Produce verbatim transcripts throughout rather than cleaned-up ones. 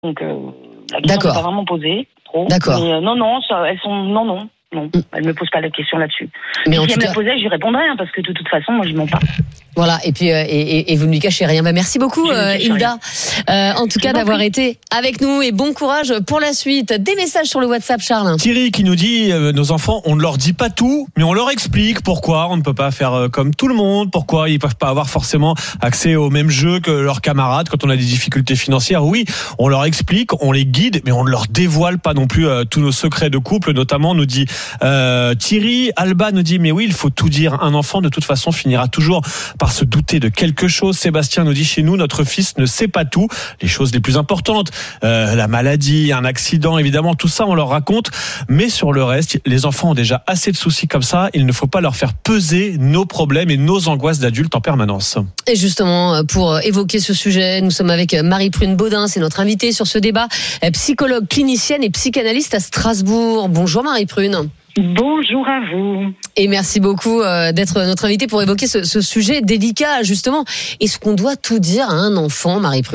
Donc, euh, la question n'est pas vraiment posée. Trop. D'accord. Mais, euh, non, non, ça, elles sont... Non, non. Non, Mm. elle me pose pas la question là-dessus. Mais si en elle tout me cas... la posait, je lui répondrais, hein, parce que de toute façon, moi, je mens pas. Voilà, et puis euh, et, et vous ne lui cachez rien. Bah, merci beaucoup, euh, Hilda. Euh, en tout cas, d'avoir prie. été avec nous et bon courage pour la suite. Des messages sur le WhatsApp, Charles. Thierry qui nous dit euh, nos enfants, on ne leur dit pas tout, mais on leur explique pourquoi on ne peut pas faire euh, comme tout le monde, pourquoi ils peuvent pas avoir forcément accès aux mêmes jeux que leurs camarades quand on a des difficultés financières. Oui, on leur explique, on les guide, mais on ne leur dévoile pas non plus euh, tous nos secrets de couple, notamment nous dit euh, Thierry. Alba nous dit mais oui, il faut tout dire. Un enfant de toute façon finira toujours par se douter de quelque chose. Sébastien nous dit chez nous, notre fils ne sait pas tout. Les choses les plus importantes, euh, la maladie, un accident, évidemment, tout ça on leur raconte. Mais sur le reste, les enfants ont déjà assez de soucis comme ça. Il ne faut pas leur faire peser nos problèmes et nos angoisses d'adultes en permanence. Et justement, pour évoquer ce sujet, nous sommes avec Marie-Prune Baudin, c'est notre invitée sur ce débat, psychologue clinicienne et psychanalyste à Strasbourg. Bonjour Marie-Prune. Bonjour à vous. Et merci beaucoup d'être notre invitée pour évoquer ce, ce sujet délicat, justement. Est-ce qu'on doit tout dire à un enfant, Marie-Prune ?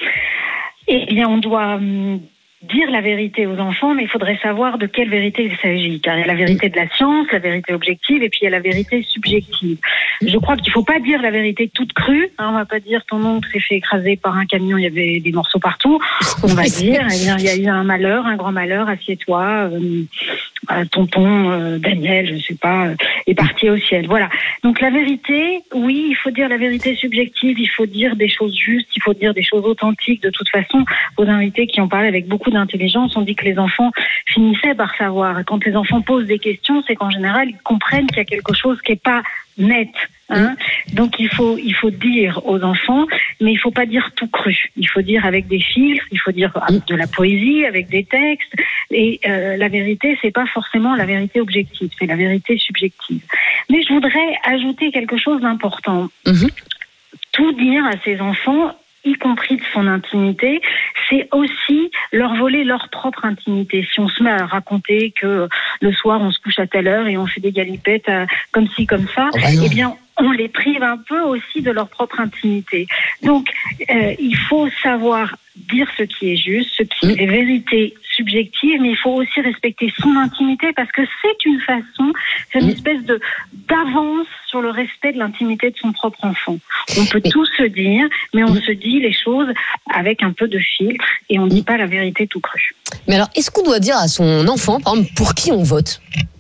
Eh bien, on doit dire la vérité aux enfants, mais il faudrait savoir de quelle vérité il s'agit. Car il y a la vérité de la science, la vérité objective, et puis il y a la vérité subjective. Je crois qu'il ne faut pas dire la vérité toute crue. Hein, on ne va pas dire ton oncle s'est fait écraser par un camion, il y avait des morceaux partout. On va dire, eh bien, il y a eu un malheur, un grand malheur, assieds-toi. Euh, tonton euh, Daniel, je ne sais pas, euh, est parti au ciel. Voilà. Donc la vérité, oui, il faut dire la vérité subjective, il faut dire des choses justes, il faut dire des choses authentiques. De toute façon, vos invités qui ont parlé avec beaucoup d'intelligence ont dit que les enfants finissaient par savoir. Et quand les enfants posent des questions, c'est qu'en général, ils comprennent qu'il y a quelque chose qui n'est pas net. Hein. Donc il faut il faut dire aux enfants, mais il faut pas dire tout cru. Il faut dire avec des filtres, il faut dire avec de la poésie, avec des textes. Et euh, la vérité, c'est pas forcément la vérité objective, c'est la vérité subjective. Mais je voudrais ajouter quelque chose d'important. Mm-hmm. Tout dire à ses enfants, y compris de son intimité, c'est aussi leur voler leur propre intimité. Si on se met à raconter que le soir on se couche à telle heure et on fait des galipettes à, comme ci comme ça, oh bah eh bien on les prive un peu aussi de leur propre intimité. Donc euh, il faut savoir dire ce qui est juste, ce qui est vérité subjective, mais il faut aussi respecter son intimité parce que c'est une façon, c'est une espèce de d'avance sur le respect de l'intimité de son propre enfant. On peut tout se dire, mais on se dit les choses avec un peu de filtre et on ne dit pas la vérité tout crue. Mais alors, est-ce qu'on doit dire à son enfant, par exemple, pour qui on vote ?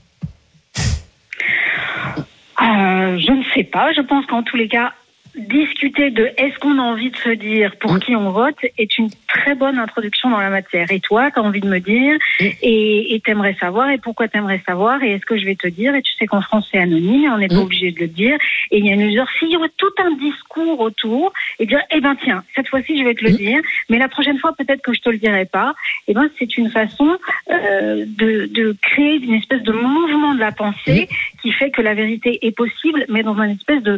Euh, je ne sais pas. Je pense qu'en tous les cas, discuter de est-ce qu'on a envie de se dire pour qui on vote est une très bonne introduction dans la matière. Et toi, tu as envie de me dire et tu aimerais savoir et pourquoi tu aimerais savoir et est-ce que je vais te dire et tu sais qu'en France c'est anonyme et on n'est pas obligé de le dire et il y a une usure. S'il y aurait tout un discours autour et dire eh ben tiens, cette fois-ci je vais te le dire mais la prochaine fois peut-être que je te le dirai pas, et ben c'est une façon euh, de, de créer une espèce de mouvement de la pensée qui fait que la vérité est possible mais dans une espèce de,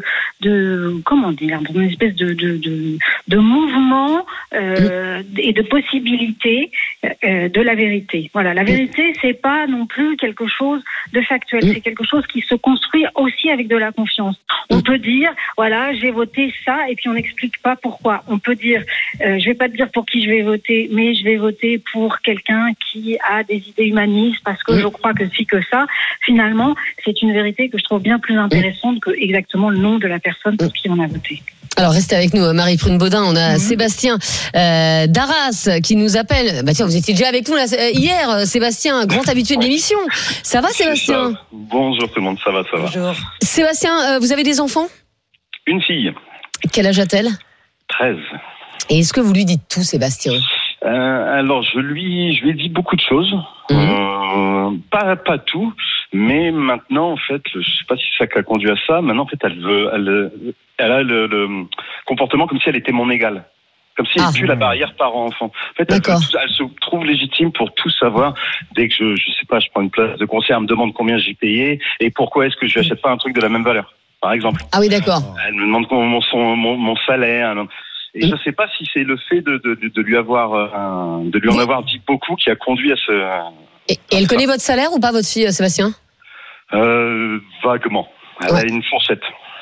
de comment dire, dans une espèce de, de, de, de mouvement euh, et de possibilité euh, de la vérité. Voilà, la vérité, c'est pas non plus quelque chose de factuel, c'est quelque chose qui se construit aussi avec de la confiance. On peut dire, voilà, j'ai voté ça, et puis on n'explique pas pourquoi. On peut dire, euh, je vais pas te dire pour qui je vais voter, mais je vais voter pour quelqu'un qui a des idées humanistes, parce que je crois que si que ça, finalement, c'est une vérité que je trouve bien plus intéressante que exactement le nom de la personne pour qui on a voté. Alors restez avec nous, Marie-Prune Baudin. On a mmh. Sébastien euh, d'Arras qui nous appelle. Bah tiens, vous étiez déjà avec nous là, hier, Sébastien, grand habitué de l'émission. Ça va, Sébastien ? Ça. Bonjour tout le monde, ça va, ça va. Bonjour. Sébastien, euh, vous avez des enfants ? Une fille. Quel âge a-t-elle ? treize. Et est-ce que vous lui dites tout, Sébastien ? euh, Alors je lui, je lui ai dit beaucoup de choses. Mmh. Euh, pas pas tout. Mais maintenant, en fait, je sais pas si c'est ça qui a conduit à ça. Maintenant, en fait, elle veut, elle, elle a le, le comportement comme si elle était mon égale. Comme si elle ah, tue la barrière parent-enfant. En fait, elle, veut, elle se trouve légitime pour tout savoir. Dès que je, je sais pas, je prends une place de concert, elle me demande combien j'ai payé et pourquoi est-ce que je lui achète pas un truc de la même valeur, par exemple. Ah oui, d'accord. Elle me demande mon, son, mon, mon salaire. Et je sais pas si c'est le fait de, de, de lui avoir, un, de lui en avoir dit beaucoup qui a conduit à ce. Et, et elle connaît votre salaire ou pas, votre fille, Sébastien ? Euh, vaguement. Elle ouais. a une fourchette.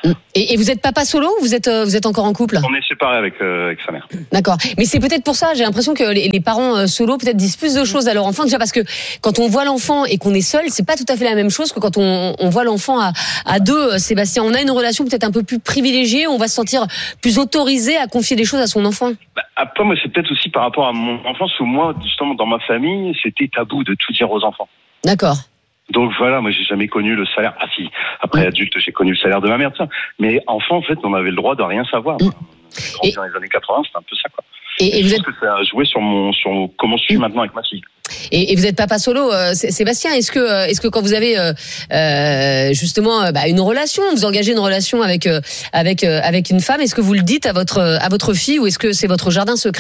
Et, et vous êtes papa solo ou vous êtes, euh, vous êtes encore en couple ? On est séparés avec, euh, avec sa mère. D'accord. Mais c'est peut-être pour ça, j'ai l'impression que les, les parents euh, solo peut-être disent plus de choses à leur enfant. Déjà parce que quand on voit l'enfant et qu'on est seul, c'est pas tout à fait la même chose que quand on, on voit l'enfant à, à deux, Sébastien. On a une relation peut-être un peu plus privilégiée, on va se sentir plus autorisé à confier des choses à son enfant. Bah, après, moi, c'est peut-être aussi par rapport à mon enfance où moi, justement, dans ma famille, c'était tabou de tout dire aux enfants. D'accord. Donc voilà, moi j'ai jamais connu le salaire. Ah si, après adulte j'ai connu le salaire de ma mère, ça. Mais enfant en fait, on avait le droit de rien savoir. Mmh. Et dans les années quatre-vingts, c'était un peu ça quoi. Et, et vous je êtes... pense que ça a joué sur mon, sur comment je suis mmh. maintenant avec ma fille. Et, et vous êtes papa solo, euh, Sébastien. Est-ce que, est-ce que quand vous avez euh, euh, justement euh, bah, une relation, vous engagez une relation avec euh, avec euh, avec une femme, est-ce que vous le dites à votre à votre fille ou est-ce que c'est votre jardin secret ?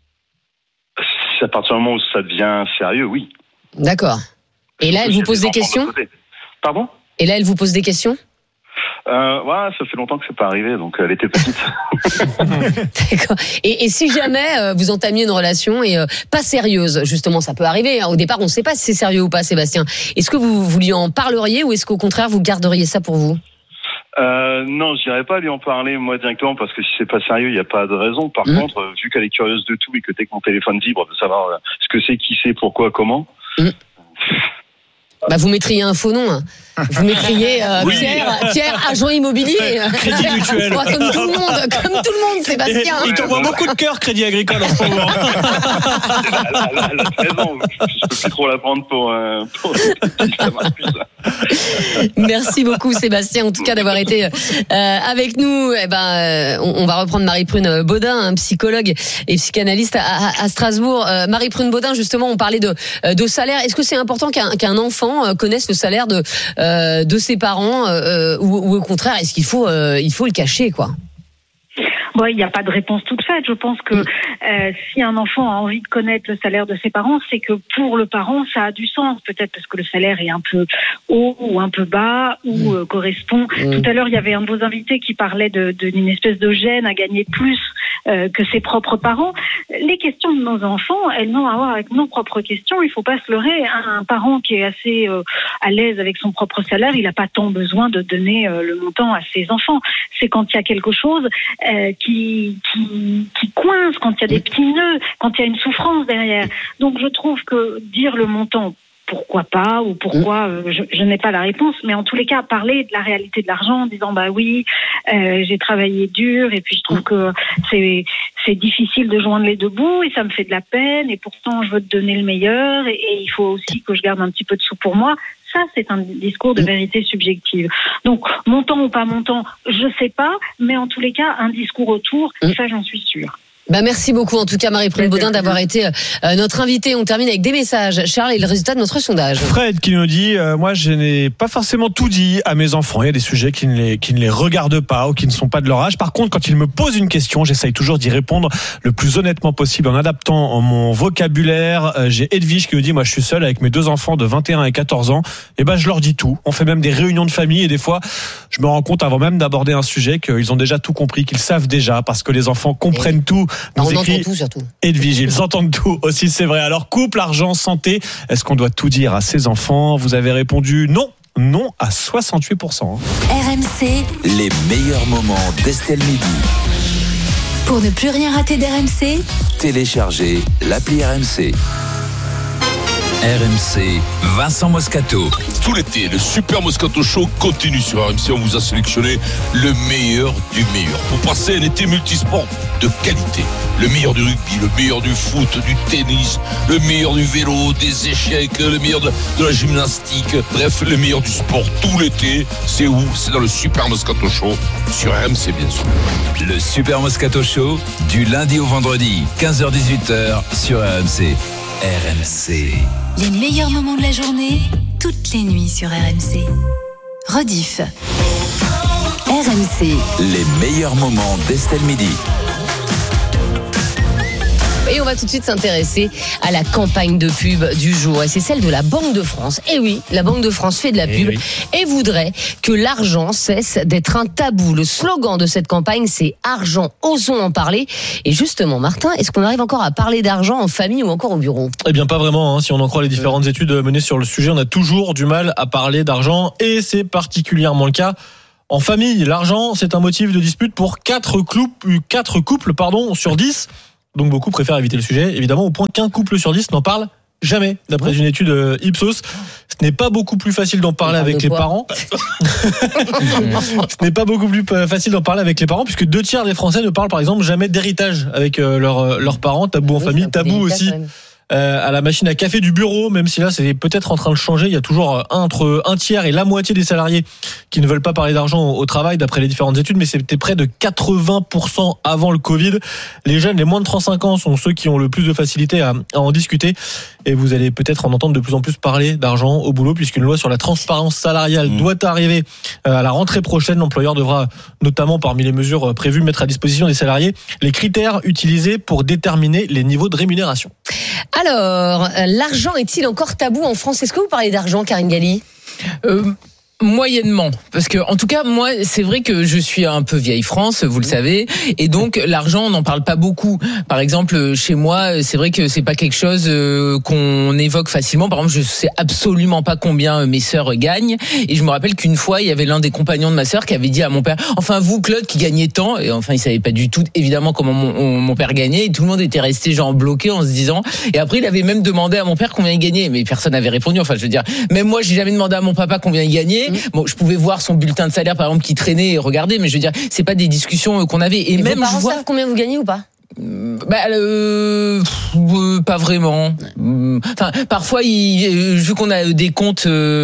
C'est à partir du moment où ça devient sérieux, oui. D'accord. Et là, elle vous pose des questions ? Pardon ? Et là, elle vous pose des questions ? Euh, ouais, ça fait longtemps que c'est pas arrivé, donc elle était petite. D'accord. Et, et si jamais euh, vous entamiez une relation et euh, pas sérieuse, justement, ça peut arriver. Hein. Au départ, on ne sait pas si c'est sérieux ou pas, Sébastien. Est-ce que vous, vous lui en parleriez ou est-ce qu'au contraire, vous garderiez ça pour vous ? Euh, non, je n'irais pas lui en parler moi directement parce que si c'est pas sérieux, il n'y a pas de raison. Par mmh. contre, vu qu'elle est curieuse de tout et que dès que mon téléphone vibre, de savoir euh, ce que c'est, qui c'est, pourquoi, comment. Mmh. Bah vous mettriez un faux nom. Hein. Vous mettriez euh, oui. Pierre, Pierre, agent immobilier. Crédit mutuel. Comme tout le monde, comme tout le monde, Sébastien. Il t'envoie beaucoup de cœur, Crédit Agricole en ce moment. Elle a, elle a, elle a treize ans, je peux plus trop la prendre pour, euh, pour... ça marche plus, ça. Merci beaucoup, Sébastien, en tout cas d'avoir été euh, avec nous. Eh ben, euh, on, on va reprendre Marie-Prune Baudin, un psychologue et psychanalyste à, à, à Strasbourg. Euh, Marie-Prune Baudin, justement, on parlait de, de salaire. Est-ce que c'est important qu'un, qu'un enfant connaisse le salaire de Euh, de ses parents euh, ou, ou au contraire est-ce qu'il faut euh, il faut le cacher quoi? Bon, il n'y a pas de réponse toute faite. Je pense que euh, si un enfant a envie de connaître le salaire de ses parents, c'est que pour le parent, ça a du sens. Peut-être parce que le salaire est un peu haut ou un peu bas ou euh, correspond. Mmh. Tout à l'heure, il y avait un de vos invités qui parlait de, de, d'une espèce de gêne à gagner plus euh, que ses propres parents. Les questions de nos enfants, elles n'ont à voir avec nos propres questions. Il ne faut pas se leurrer. Un, un parent qui est assez euh, à l'aise avec son propre salaire, il n'a pas tant besoin de donner euh, le montant à ses enfants. C'est quand il y a quelque chose euh, qui Qui, qui, qui coince, quand il y a des petits nœuds, quand il y a une souffrance derrière. Donc je trouve que dire le montant, pourquoi pas, ou pourquoi, euh, je, je n'ai pas la réponse, mais en tous les cas, parler de la réalité de l'argent en disant, bah oui, euh, j'ai travaillé dur, et puis je trouve que c'est, c'est difficile de joindre les deux bouts, et ça me fait de la peine, et pourtant je veux te donner le meilleur, et, et il faut aussi que je garde un petit peu de sous pour moi. Ça, c'est un discours de vérité subjective. Donc, montant ou pas montant, je sais pas, mais en tous les cas, un discours autour, ça, j'en suis sûre. Bah merci beaucoup en tout cas Marie-Prune Baudin d'avoir été euh, notre invitée. On termine avec des messages. Charles, et le résultat de notre sondage. Fred qui nous dit euh, moi je n'ai pas forcément tout dit à mes enfants. Il y a des sujets qui ne les qui ne les regardent pas ou qui ne sont pas de leur âge. Par contre, quand ils me posent une question, j'essaye toujours d'y répondre le plus honnêtement possible en adaptant mon vocabulaire. Euh, j'ai Edwige qui nous dit moi je suis seul avec mes deux enfants de vingt et un et quatorze ans. Et ben je leur dis tout. On fait même des réunions de famille et des fois je me rends compte avant même d'aborder un sujet qu'ils ont déjà tout compris, qu'ils savent déjà parce que les enfants comprennent et... tout. Nous on entend tout surtout. Edwige, ils entendent tout aussi, c'est vrai. Alors couple, argent, santé, est-ce qu'on doit tout dire à ses enfants? Vous avez répondu non. Non à soixante-huit pour cent. R M C, les meilleurs moments d'Estelle Midi. Pour ne plus rien rater d'R M C, téléchargez l'appli R M C. R M C, Vincent Moscato. Tout l'été, le Super Moscato Show continue sur R M C. On vous a sélectionné le meilleur du meilleur pour passer un été multisport de qualité. Le meilleur du rugby, le meilleur du foot, du tennis, le meilleur du vélo, des échecs, le meilleur de, de la gymnastique. Bref, le meilleur du sport tout l'été. C'est où? C'est dans le Super Moscato Show sur R M C, bien sûr. Le Super Moscato Show, du lundi au vendredi, quinze heures dix-huit heures sur R M C. R M C. Les meilleurs moments de la journée, toutes les nuits sur R M C. Rediff. R M C. Les meilleurs moments d'Estelle Midi. Et on va tout de suite s'intéresser à la campagne de pub du jour. Et c'est celle de la Banque de France. Et oui, la Banque de France fait de la pub et, oui. et voudrait que l'argent cesse d'être un tabou. Le slogan de cette campagne, c'est « Argent, osons en parler ». Et justement, Martin, est-ce qu'on arrive encore à parler d'argent en famille ou encore au bureau? Eh bien, pas vraiment. Hein. Si on en croit les différentes mmh. études menées sur le sujet, on a toujours du mal à parler d'argent. Et c'est particulièrement le cas En famille, l'argent, c'est un motif de dispute pour quatre couples, quatre couples pardon, sur dix. Donc beaucoup préfèrent éviter le sujet, évidemment, au point qu'un couple sur dix n'en parle jamais, d'après une étude Ipsos. Ce n'est pas beaucoup plus facile d'en parler avec les parents. Ce n'est pas beaucoup plus facile d'en parler avec les parents, puisque deux tiers des Français ne parlent par exemple jamais d'héritage avec leurs leurs parents. Tabou en famille, tabou aussi euh, à la machine à café du bureau, même si là c'est peut-être en train de changer. Il y a toujours un, entre un tiers et la moitié des salariés qui ne veulent pas parler d'argent au travail, d'après les différentes études, mais c'était près de quatre-vingts pour cent avant le Covid. Les jeunes, les moins de trente-cinq ans, sont ceux qui ont le plus de facilité à, à en discuter. Et vous allez peut-être en entendre de plus en plus parler d'argent au boulot, puisqu'une loi sur la transparence salariale mmh. doit arriver à la rentrée prochaine. L'employeur devra notamment, parmi les mesures prévues, mettre à disposition des salariés les critères utilisés pour déterminer les niveaux de rémunération. Alors, l'argent est-il encore tabou en France ? Est-ce que vous parlez d'argent, Karine Galli ? euh... Moyennement, parce que en tout cas moi c'est vrai que je suis un peu vieille France, vous le savez, et donc l'argent on n'en parle pas beaucoup. Par exemple chez moi c'est vrai que c'est pas quelque chose euh, qu'on évoque facilement. Par exemple je sais absolument pas combien mes sœurs gagnent, et je me rappelle qu'une fois il y avait l'un des compagnons de ma sœur qui avait dit à mon père, enfin vous Claude qui gagnez tant, et enfin il savait pas du tout évidemment comment mon, on, mon père gagnait, et tout le monde était resté genre bloqué en se disant, et après il avait même demandé à mon père combien il gagnait, mais personne n'avait répondu. Enfin je veux dire, même moi j'ai jamais demandé à mon papa combien il gagnait. Bon, je pouvais voir son bulletin de salaire par exemple qui traînait et regarder, mais je veux dire, c'est pas des discussions qu'on avait. Et, et même vos parents je vois savent combien vous gagnez ou pas ? Bah, euh, euh, pas vraiment. Ouais. Enfin, parfois, il, vu qu'on a des comptes,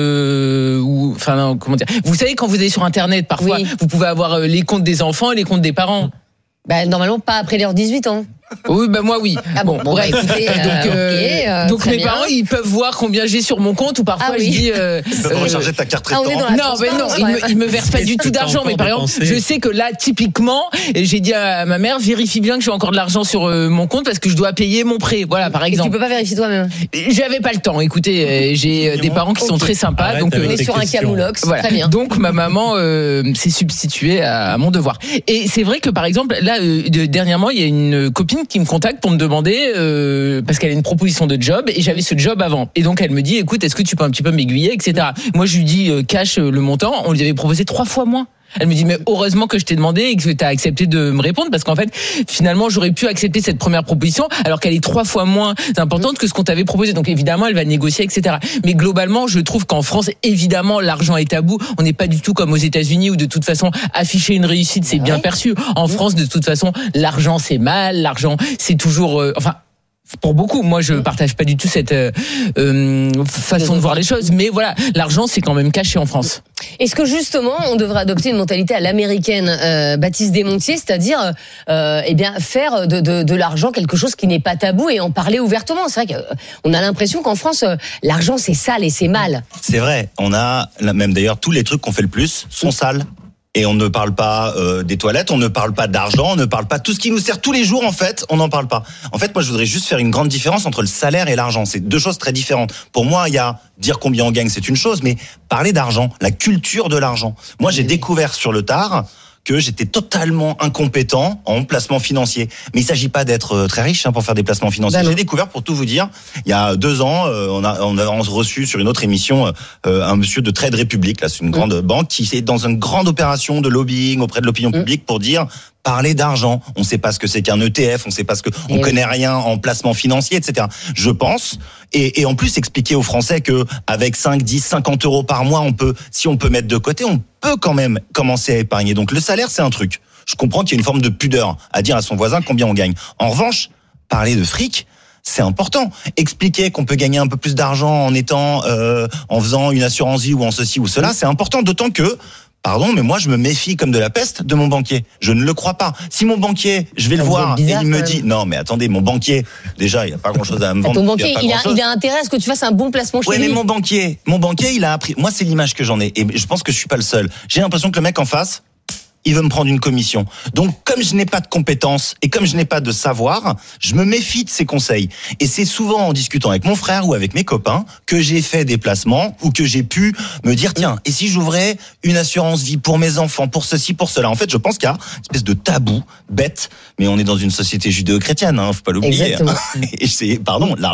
euh, ou, enfin, non, comment dire. Vous savez, quand vous allez sur Internet, parfois, oui. vous pouvez avoir les comptes des enfants et les comptes des parents. Bah, normalement, pas après leurs dix-huit ans. Oui, bah moi oui. Ah bon, bon bref. Bah, écoutez, donc, euh, okay, euh, donc mes bien. parents, ils peuvent voir combien j'ai sur mon compte, ou parfois ah, oui. je dis. Euh, ils peuvent euh, recharger ta carte restaurant. Ah, non, mais non, ils me, ils me versent pas du tout d'argent. Mais par exemple, je sais que là, typiquement, j'ai dit à ma mère, vérifie bien que j'ai encore de l'argent sur euh, mon compte parce que je dois payer mon prêt. Voilà, par exemple. Et tu peux pas vérifier toi-même. J'avais pas le temps. Écoutez, euh, j'ai des parents qui okay. sont très sympas. Arrête, donc on est sur un camoulox. Voilà. Très bien. Donc ma maman euh, s'est substituée à, à mon devoir. Et c'est vrai que par exemple, là, euh, de, dernièrement, il y a une copine qui me contacte pour me demander, euh, parce qu'elle a une proposition de job, et j'avais ce job avant. Et donc elle me dit, écoute, est-ce que tu peux un petit peu m'aiguiller, et cetera. Moi je lui dis, euh, cache le montant. On lui avait proposé trois fois moins. Elle me dit, mais heureusement que je t'ai demandé et que tu as accepté de me répondre, parce qu'en fait, finalement, j'aurais pu accepter cette première proposition alors qu'elle est trois fois moins importante que ce qu'on t'avait proposé. Donc évidemment, elle va négocier, et cetera. Mais globalement, je trouve qu'en France, évidemment, l'argent est tabou. On n'est pas du tout comme aux États-Unis où de toute façon, afficher une réussite, c'est bien perçu. En France, de toute façon, l'argent, c'est mal. L'argent, c'est toujours... Euh, enfin... Pour beaucoup, moi je partage pas du tout cette euh, euh, façon de voir les choses, mais voilà, l'argent c'est quand même caché en France. Est-ce que justement on devrait adopter une mentalité à l'américaine, euh, Baptiste Desmontiers, c'est-à-dire euh, eh bien faire de, de, de l'argent quelque chose qui n'est pas tabou et en parler ouvertement. C'est vrai qu'on a l'impression qu'en France euh, l'argent c'est sale et c'est mal. C'est vrai, on a même d'ailleurs tous les trucs qu'on fait le plus sont sales. Et on ne parle pas euh, des toilettes, on ne parle pas d'argent, on ne parle pas de tout ce qui nous sert tous les jours, en fait, on n'en parle pas. En fait, moi, je voudrais juste faire une grande différence entre le salaire et l'argent. C'est deux choses très différentes. Pour moi, il y a dire combien on gagne, c'est une chose, mais parler d'argent, la culture de l'argent. Moi, j'ai découvert sur le tard que j'étais totalement incompétent en placement financier. Mais il s'agit pas d'être très riche hein, pour faire des placements financiers. Ben j'ai découvert, pour tout vous dire, il y a deux ans, euh, on a on a reçu sur une autre émission euh, un monsieur de Trade Republic, là, c'est une grande mmh. banque qui est dans une grande opération de lobbying auprès de l'opinion mmh. publique pour dire parler d'argent. On ne sait pas ce que c'est qu'un E T F, on ne sait pas ce que, on connaît rien en placement financier, et cetera. Je pense, et, et en plus expliquer aux Français que avec cinq, dix, cinquante euros par mois, on peut, si on peut mettre de côté, on peut quand même commencer à épargner. Donc le salaire, c'est un truc. Je comprends qu'il y a une forme de pudeur à dire à son voisin combien on gagne. En revanche, parler de fric, c'est important. Expliquer qu'on peut gagner un peu plus d'argent en étant, euh, en faisant une assurance vie ou en ceci ou cela, c'est important. D'autant que, pardon, mais moi je me méfie comme de la peste de mon banquier. Je ne le crois pas. Si mon banquier, je vais le voir bizarre, et il me dit non mais attendez, mon banquier, déjà il n'y a pas grand chose à me vendre. Ton banquier, il a, il, a, il a intérêt à ce que tu fasses un bon placement chez ouais, lui. Oui mais mon banquier, mon banquier il a appris. Moi c'est l'image que j'en ai et je pense que je suis pas le seul. J'ai l'impression que le mec en face, il veut me prendre une commission. Donc, comme je n'ai pas de compétences et comme je n'ai pas de savoir, je me méfie de ses conseils. Et c'est souvent en discutant avec mon frère ou avec mes copains que j'ai fait des placements ou que j'ai pu me dire, tiens, et si j'ouvrais une assurance vie pour mes enfants, pour ceci, pour cela. En fait, je pense qu'il y a une espèce de tabou bête, mais on est dans une société judéo-chrétienne, hein, faut pas l'oublier. Exactement. Et c'est, pardon, l'argent,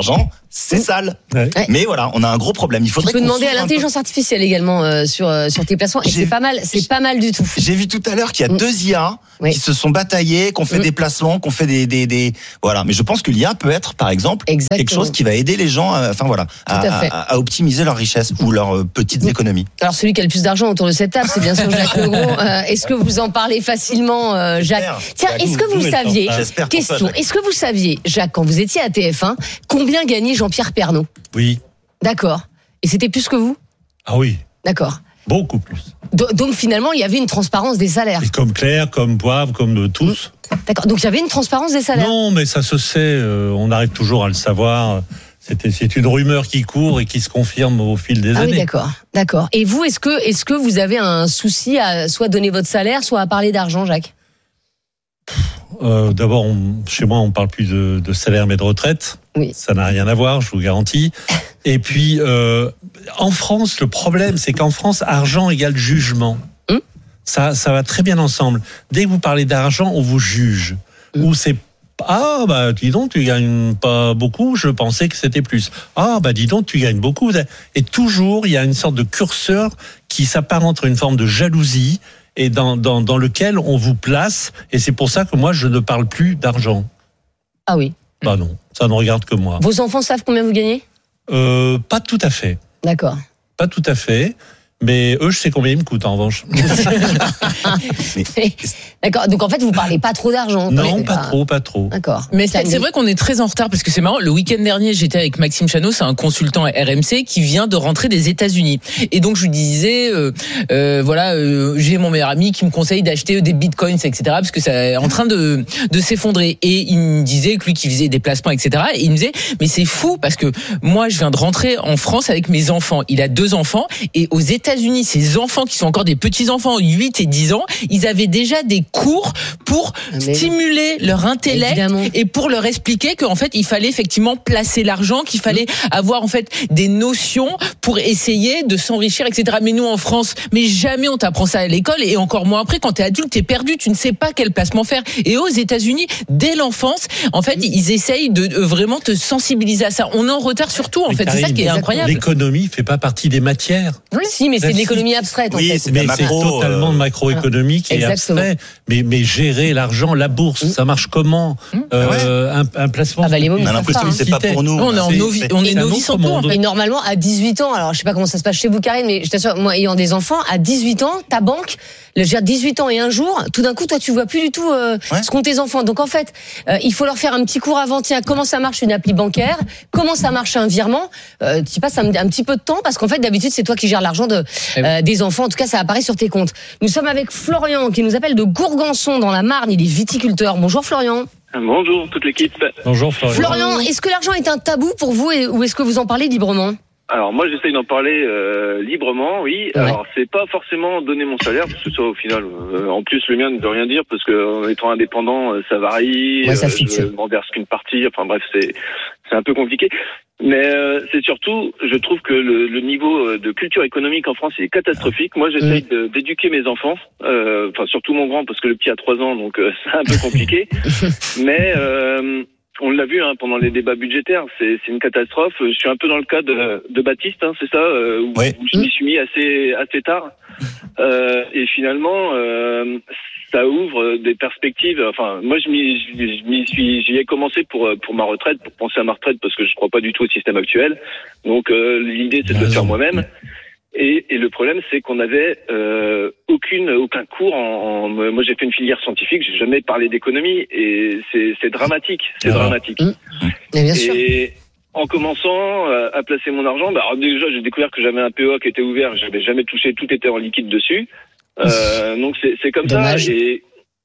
c'est Mmh. sale. Ouais. Mais voilà, on a un gros problème. Il faudrait Tu peux qu'on demander à s'ouvre un l'intelligence artificielle également euh, sur euh, sur tes placements et J'ai- c'est pas mal, c'est pas mal du tout. peu. J'ai vu tout à l'heure qu'il y a Mmh. deux I A Oui. qui se sont bataillés, qui ont fait Mmh. des placements, qui ont fait des, des, des, voilà. Mais je pense que l'I A peut être, par exemple, Exactement. quelque chose qui va aider les gens, à, enfin voilà, à, Tout à fait. à, à optimiser leur richesse ou leurs euh, petites Mmh. économies. Alors celui qui a le plus d'argent autour de cette table, c'est bien sûr Jacques Legros. Euh, est-ce que vous en parlez facilement, euh, Jacques? Tiens, est-ce que vous D'où est le saviez, temps, ça J'espère pour ça, question, Jacques. est-ce que vous saviez, Jacques, quand vous étiez à T F un, combien gagnait Jean-Pierre Pernaut? Oui. D'accord. Et c'était plus que vous? Ah oui. D'accord. Beaucoup plus. Do- Donc finalement, il y avait une transparence des salaires. Et comme Claire, comme Poivre, comme euh, tous. D'accord. Donc il y avait une transparence des salaires. Non, mais ça se sait. euh, on arrive toujours à le savoir. C'était, c'est une rumeur qui court et qui se confirme au fil des Ah années. oui, d'accord, d'accord. Et vous, est-ce que, est-ce que vous avez un souci à soit donner votre salaire, soit à parler d'argent, Jacques? Euh, d'abord, on- chez moi, on parle plus de, de salaire mais de retraite. Oui. Ça n'a rien à voir, je vous garantis. Et puis, euh, en France, le problème, c'est qu'en France, argent égale jugement. Hum. Ça, ça va très bien ensemble. Dès que vous parlez d'argent, on vous juge. Hum. Ou c'est ah bah dis donc tu gagnes pas beaucoup, je pensais que c'était plus. Ah bah dis donc tu gagnes beaucoup. Et toujours il y a une sorte de curseur qui s'apparente à une forme de jalousie et dans dans dans lequel on vous place. Et c'est pour ça que moi je ne parle plus d'argent. Ah oui. Bah non, ça ne regarde que moi. Vos enfants savent combien vous gagnez? Euh, pas tout à fait, D'accord. pas tout à fait. Mais eux, je sais combien ils me coûtent en revanche. D'accord. Donc en fait, vous parlez pas trop d'argent. Non, Oui, pas ah, trop, pas trop. D'accord. Mais c'est c'est vrai qu'on est très en retard parce que c'est marrant. Le week-end dernier, j'étais avec Maxime Chano, c'est un consultant R M C qui vient de rentrer des États-Unis. Et donc je lui disais, euh, euh, voilà, euh, j'ai mon meilleur ami qui me conseille d'acheter des bitcoins, et cetera. Parce que c'est en train de de s'effondrer. Et il me disait que lui qui faisait des placements, et cetera. Et il me disait, mais c'est fou parce que moi, je viens de rentrer en France avec mes enfants. Il a deux enfants et aux États-Unis, ses enfants qui sont encore des petits enfants, huit et dix ans, ils avaient déjà des cours pour Mais stimuler leur intellect évidemment. et pour leur expliquer qu'en fait il fallait effectivement placer l'argent, qu'il fallait avoir en fait des notions pour essayer de s'enrichir, et cetera. Mais nous en France, mais jamais on t'apprend ça à l'école et encore moins après quand t'es adulte, t'es perdu, tu ne sais pas quel placement faire. Et aux États-Unis, dès l'enfance, en fait ils essayent de euh, vraiment te sensibiliser à ça. On est en retard surtout en Mais fait, c'est ça Karine, qui est incroyable. L'économie fait pas partie des matières. Si, mais c'est de l'économie abstraite en Oui, fait. c'est Mais de la c'est macro, totalement euh, macroéconomique et Exactement. abstrait. Mais, mais gérer l'argent, la bourse, ça marche comment euh, un, un placement. Ah bah, les mômes, On ils a savent l'impression pas, que hein. c'est pas pour nous. On est en C'est- novi- c'est- on est c'est un novice en autre tout en monde. fait. Et normalement, à dix-huit ans, alors je sais pas comment ça se passe chez vous, Karine, mais je t'assure, moi, ayant des enfants, à dix-huit ans, ta banque, je veux dire dix-huit ans et un jour, tout d'un coup, toi, tu vois plus du tout euh, Ouais. ce qu'ont tes enfants. Donc en fait, euh, il faut leur faire un petit cours avant, tiens, comment ça marche une appli bancaire, comment ça marche un virement. Euh, tu passes un, un petit peu de temps parce qu'en fait, d'habitude, c'est toi qui gères l'argent de, euh, des enfants. En tout cas, ça apparaît sur tes comptes. Nous sommes avec Florian qui nous appelle de Gourgançon dans la Marne. Il est viticulteur. Bonjour Florian. Bonjour toute l'équipe. Bonjour Florian. Florian, est-ce que l'argent est un tabou pour vous et- ou est-ce que vous en parlez librement? Alors moi j'essaye d'en parler euh, librement, oui. Ouais. Alors c'est pas forcément donner mon salaire parce que ça au final, euh, en plus le mien ne veut rien dire parce que en étant indépendant euh, ça varie. Ouais, ça euh, fluctue. je m'en verse qu'une partie. Enfin bref c'est c'est un peu compliqué. Mais euh, c'est surtout, je trouve que le, le niveau de culture économique en France est catastrophique. Moi j'essaye de- d'éduquer mes enfants, euh, enfin surtout mon grand parce que le petit a trois ans donc euh, c'est un peu compliqué. Mais euh, on l'a vu hein, pendant les débats budgétaires, c'est c'est une catastrophe. Je suis un peu dans le cas de, de Baptiste, hein, c'est ça, euh, où, Ouais. où je m'y suis mis assez assez tard. Euh, et finalement, euh, ça ouvre des perspectives. Enfin, moi, je m'y je m'y suis, j'y ai commencé pour pour ma retraite, pour penser à ma retraite, parce que je crois pas du tout au système actuel. Donc, euh, l'idée, c'est de le faire moi-même. Et, et le problème, c'est qu'on avait euh, aucune, aucun cours. En, en moi, j'ai fait une filière scientifique. J'ai jamais parlé d'économie, et c'est, c'est dramatique. C'est Alors. dramatique. Mais bien sûr. Et en commençant euh, à placer mon argent, bah, alors déjà, j'ai découvert que j'avais un P E A qui était ouvert. J'avais jamais touché. Tout était en liquide dessus. Euh, donc c'est, c'est comme Dommage. ça. Et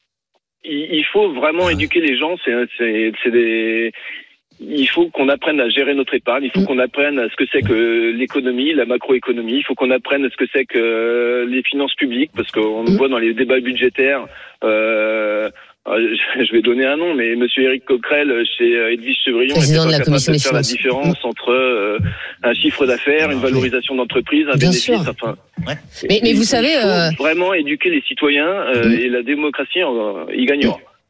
il, il faut vraiment éduquer les gens. C'est, c'est, c'est des il faut qu'on apprenne à gérer notre épargne, il faut qu'on apprenne à ce que c'est que l'économie, la macroéconomie, il faut qu'on apprenne à ce que c'est que les finances publiques, parce qu'on le voit dans les débats budgétaires, euh, je vais donner un nom, mais Monsieur Éric Coquerel chez Edwige Chevrillon président de la était pas Commission capable de des faire la finances. différence entre euh, un chiffre d'affaires, une valorisation d'entreprise, un Bien bénéfice, sûr. enfin... Mais, mais il vous faut savez, euh, vraiment éduquer les citoyens euh, et la démocratie, euh, y gagnera.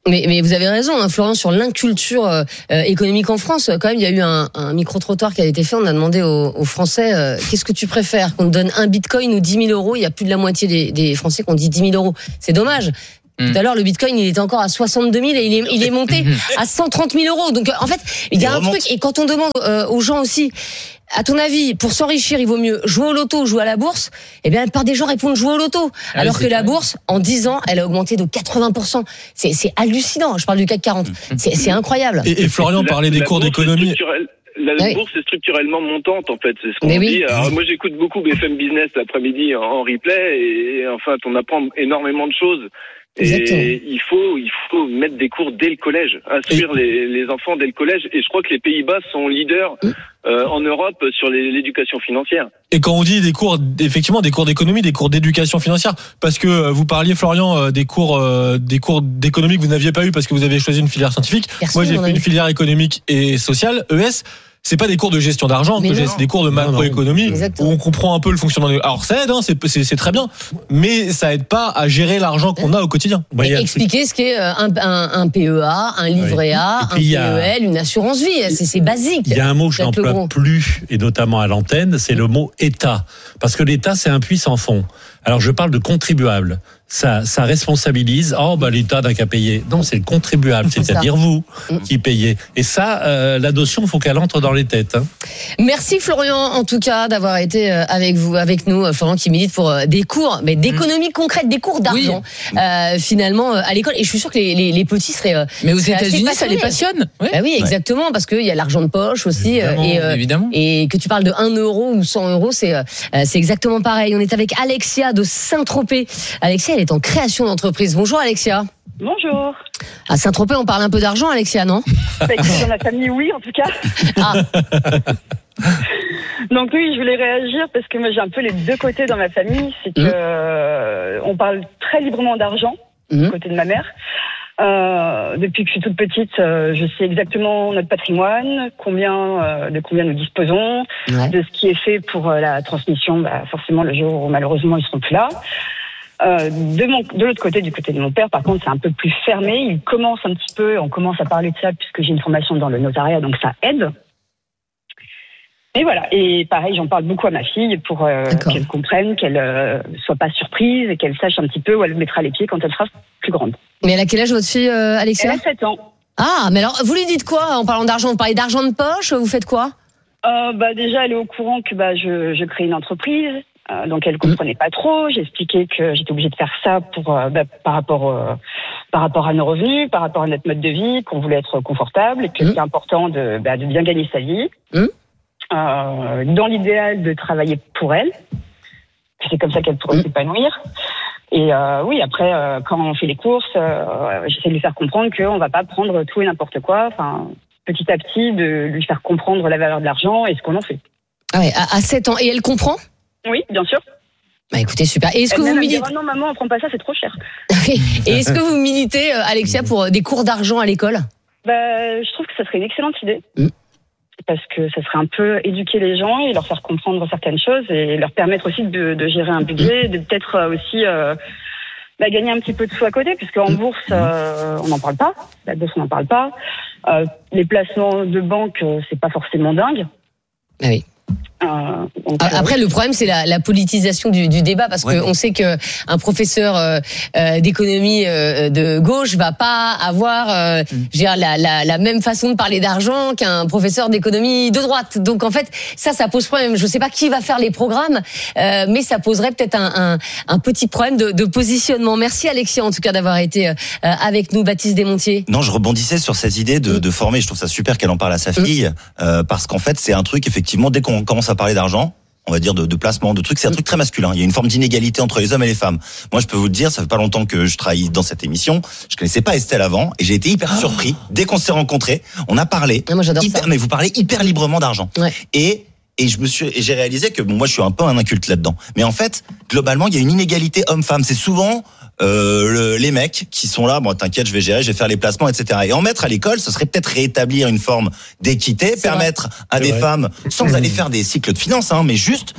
Mais, mais vous avez raison, hein, Florian, sur l'inculture euh, économique en France. Quand même, il y a eu un, un micro-trottoir qui a été fait. On a demandé aux, aux Français, euh, qu'est-ce que tu préfères, qu'on te donne un bitcoin ou dix mille euros? Il y a plus de la moitié des, des Français qui ont dit dix mille euros. C'est dommage. Mmh. Tout à l'heure, le bitcoin, il était encore à soixante-deux mille et il est, il est monté à cent trente mille euros. Donc, en fait, il y a un truc. Et quand on demande euh, aux gens aussi, à ton avis, pour s'enrichir, il vaut mieux jouer au loto ou jouer à la bourse? Eh bien, la plupart des gens répondent jouer au loto. Ah, alors que la bourse, en dix ans, elle a augmenté de quatre-vingts pour cent. C'est, c'est hallucinant. Je parle du C A C quarante. C'est, c'est incroyable. Et, et Florian la, parlait des cours d'économie. La oui. bourse est structurellement montante, en fait. C'est ce qu'on Mais dit. oui. Alors, moi, j'écoute beaucoup B F M Business l'après-midi en, en replay et, et en fait, on apprend énormément de choses. Exactement. Et il faut, il faut mettre des cours dès le collège, instruire et... les, les enfants dès le collège. Et je crois que les Pays-Bas sont leaders euh, en Europe sur les, l'éducation financière. Et quand on dit des cours, effectivement, des cours d'économie, des cours d'éducation financière, parce que vous parliez, Florian, des cours, des cours d'économie que vous n'aviez pas eu parce que vous avez choisi une filière scientifique. Personne. Moi, j'ai fait une filière économique et sociale, E S. C'est pas des cours de gestion d'argent que j'ai, c'est des cours de macroéconomie où on comprend un peu le fonctionnement. Alors ça aide, hein, c'est, c'est, c'est très bien, mais ça aide pas à gérer l'argent qu'on a au quotidien. Et expliquer ce qu'est un, un, un P E A, un livret A, un P E L, une assurance vie, c'est, c'est basique. Il y a un mot que je n'emploie plus, et notamment à l'antenne, c'est le mot État. Parce que l'État, c'est un puits sans fond. Alors je parle de contribuable. Ça, ça responsabilise. Oh, bah, l'État n'a qu'à payer. Non, c'est le contribuable, c'est c'est-à-dire vous qui payez. Et ça, euh, la notion, il faut qu'elle entre dans les têtes. Hein. Merci Florian, en tout cas, d'avoir été avec vous, avec nous. Florian qui milite pour des cours, mais d'économie concrète, des cours d'argent, oui. euh, finalement, à l'école. Et je suis sûre que les, les, les petits seraient. Mais aux États-Unis, ça les passionne. Oui, bah oui, exactement, parce qu'il y a l'argent de poche aussi. Évidemment, et, euh, évidemment. et que tu parles de un euro ou cent euros, c'est, euh, c'est exactement pareil. On est avec Alexia de Saint-Tropez. Alexia, elle est en création d'entreprise. Bonjour Alexia. Bonjour. À Saint-Tropez, on parle un peu d'argent, Alexia, non? Bah, dans ma famille, oui, en tout cas. Ah. Donc oui, je voulais réagir parce que moi j'ai un peu les deux côtés dans ma famille. C'est que mmh. euh, on parle très librement d'argent mmh. du côté de ma mère. Euh, depuis que je suis toute petite, euh, je sais exactement notre patrimoine, combien euh, de combien nous disposons, ouais. de ce qui est fait pour euh, la transmission. Bah, forcément, le jour où malheureusement ils seront plus là. Euh, de, mon, de l'autre côté, du côté de mon père, par contre, c'est un peu plus fermé. Il commence un petit peu, on commence à parler de ça puisque j'ai une formation dans le notariat, donc ça aide. Et voilà. Et pareil, j'en parle beaucoup à ma fille pour euh, qu'elle comprenne, qu'elle euh, soit pas surprise et qu'elle sache un petit peu où elle mettra les pieds quand elle sera plus grande. Mais elle a quel âge votre fille, euh, Alexia? Elle a sept ans. Ah, mais alors, vous lui dites quoi en parlant d'argent? Vous parlez d'argent de poche? Vous faites quoi? euh, bah, Déjà, elle est au courant que bah, je, je crée une entreprise. Euh, donc elle comprenait pas trop. J'ai expliqué que j'étais obligée de faire ça pour euh, bah, par rapport euh, par rapport à nos revenus, par rapport à notre mode de vie, qu'on voulait être confortable et que mmh. c'est important de bah, de bien gagner sa vie. Mmh. Euh, dans l'idéal de travailler pour elle. C'est comme ça qu'elle pourrait mmh. s'épanouir. Et euh, oui, après euh, quand on fait les courses, euh, j'essaie de lui faire comprendre qu'on va pas prendre tout et n'importe quoi. Enfin, petit à petit, de lui faire comprendre la valeur de l'argent et ce qu'on en fait. Ah ouais, à, à sept ans. Et elle comprend? Oui, bien sûr. Bah écoutez, super. Et est-ce elle que vous militez? Dire, oh non, maman, on prend pas ça, c'est trop cher. Et est-ce que vous militez, Alexia, pour des cours d'argent à l'école? Bah, je trouve que ça serait une excellente idée. Mm. Parce que ça serait un peu éduquer les gens et leur faire comprendre certaines choses et leur permettre aussi de, de gérer un budget, de peut-être aussi euh, bah, gagner un petit peu de sous à côté, puisque en bourse, euh, on n'en parle pas. La bourse, on n'en parle pas. Euh, les placements de banque, c'est pas forcément dingue. Ah oui. Euh, donc, Après, euh, le problème, c'est la, la politisation du, du débat, parce ouais. qu'on sait que un professeur euh, euh, d'économie euh, de gauche va pas avoir, euh, mmh. je veux dire, la, la, la même façon de parler d'argent qu'un professeur d'économie de droite. Donc, en fait, ça, ça pose problème. Je sais pas qui va faire les programmes, euh, mais ça poserait peut-être un, un, un petit problème de, de positionnement. Merci Alexia, en tout cas, d'avoir été euh, avec nous, Baptiste Desmontiers. Non, je rebondissais sur cette idée de, mmh. de former. Je trouve ça super qu'elle en parle à sa fille, mmh. euh, parce qu'en fait, c'est un truc, effectivement, dès qu'on commence à parler d'argent, on va dire de, de placement, de trucs, c'est un truc très masculin. Il y a une forme d'inégalité entre les hommes et les femmes. Moi, je peux vous le dire, ça fait pas longtemps que je travaille dans cette émission. Je connaissais pas Estelle avant et j'ai été hyper oh. surpris. Dès qu'on s'est rencontrés, on a parlé. Ah, moi, j'adore hyper, ça. Mais vous parlez hyper librement d'argent. Ouais. Et Et je me suis, et j'ai réalisé que bon, moi, je suis un peu un inculte là-dedans. Mais en fait, globalement, il y a une inégalité homme-femme. C'est souvent euh, le, les mecs qui sont là. Bon, t'inquiète, je vais gérer, je vais faire les placements, et cetera. Et en mettre à l'école, ce serait peut-être rétablir une forme d'équité, c'est permettre vrai. à c'est des vrai. femmes, sans mmh. aller faire des cycles de finance, hein, mais juste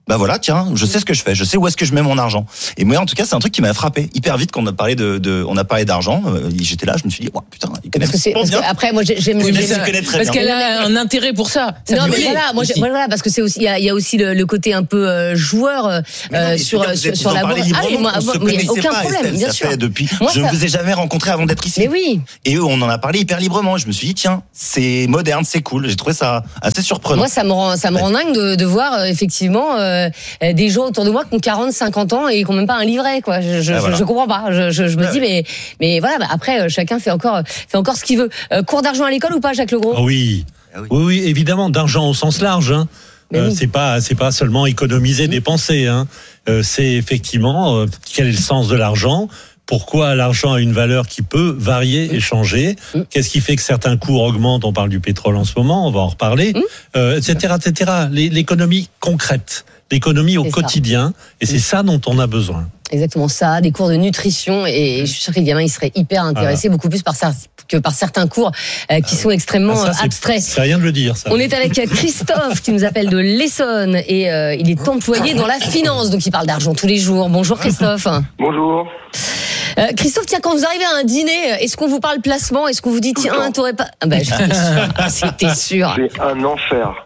bah voilà, tiens, je sais ce que je fais, je sais où est-ce que je mets mon argent. Et moi, en tout cas, c'est un truc qui m'a frappé hyper vite quand on a parlé de, de on a parlé d'argent. Euh, j'étais là, je me suis dit, oh, putain, il connaît parce que c'est, parce bien. Que après, moi, j'aime, oui, j'aime, j'aime parce qu'elle a un intérêt pour ça. ça non, mais oui, voilà, moi, moi, voilà, parce que c'est aussi, il y a, il y a aussi le, le côté un peu euh, joueur euh, non, sur dire, sur, sur la bourse. Ah, mais moi, on moi, il y a aucun pas, problème, Estelle, bien ça sûr. Fait depuis, moi, je ne ça... vous ai jamais rencontré avant d'être ici. Mais oui. Et eux, on en a parlé hyper librement. Je me suis dit, tiens, c'est moderne, c'est cool. J'ai trouvé ça assez surprenant. Moi, ça me rend, ça me rend dingue de, de voir euh, effectivement euh, des gens autour de moi qui ont quarante, cinquante ans et qui n'ont même pas un livret, quoi. Je, je, ah, voilà. je, je comprends pas. Je, je, je me ah, dis, ouais. mais, mais voilà. Bah, après, chacun fait encore, fait encore ce qu'il veut. Euh, cours d'argent à l'école ou pas, Jacques Legros ? Ah oui. Ah oui. oui, oui, évidemment, d'argent au sens large. Hein. Euh, oui. C'est pas, c'est pas seulement économiser, dépenser. Hein. Euh, c'est effectivement euh, quel est le sens de l'argent. Pourquoi l'argent a une valeur qui peut varier et changer ? Qu'est-ce qui fait que certains cours augmentent ? On parle du pétrole en ce moment, on va en reparler, euh, et cetera, et cetera. L'économie concrète, l'économie au c'est quotidien, ça. Et c'est ça dont on a besoin. Exactement ça, des cours de nutrition, et je suis sûr que les gamins ils seraient hyper intéressés, voilà. beaucoup plus par ça que par certains cours euh, qui sont extrêmement ah, ça, abstraits. C'est rien de le dire, ça. On est avec Christophe qui nous appelle de l'Essonne et euh, il est employé dans la finance, donc il parle d'argent tous les jours. Bonjour Christophe. Bonjour. Euh, Christophe, tiens, quand vous arrivez à un dîner, est-ce qu'on vous parle placement ? Est-ce qu'on vous dit tiens, t'aurais pas ah ben, j'étais sûr. C'était sûr. C'est un enfer.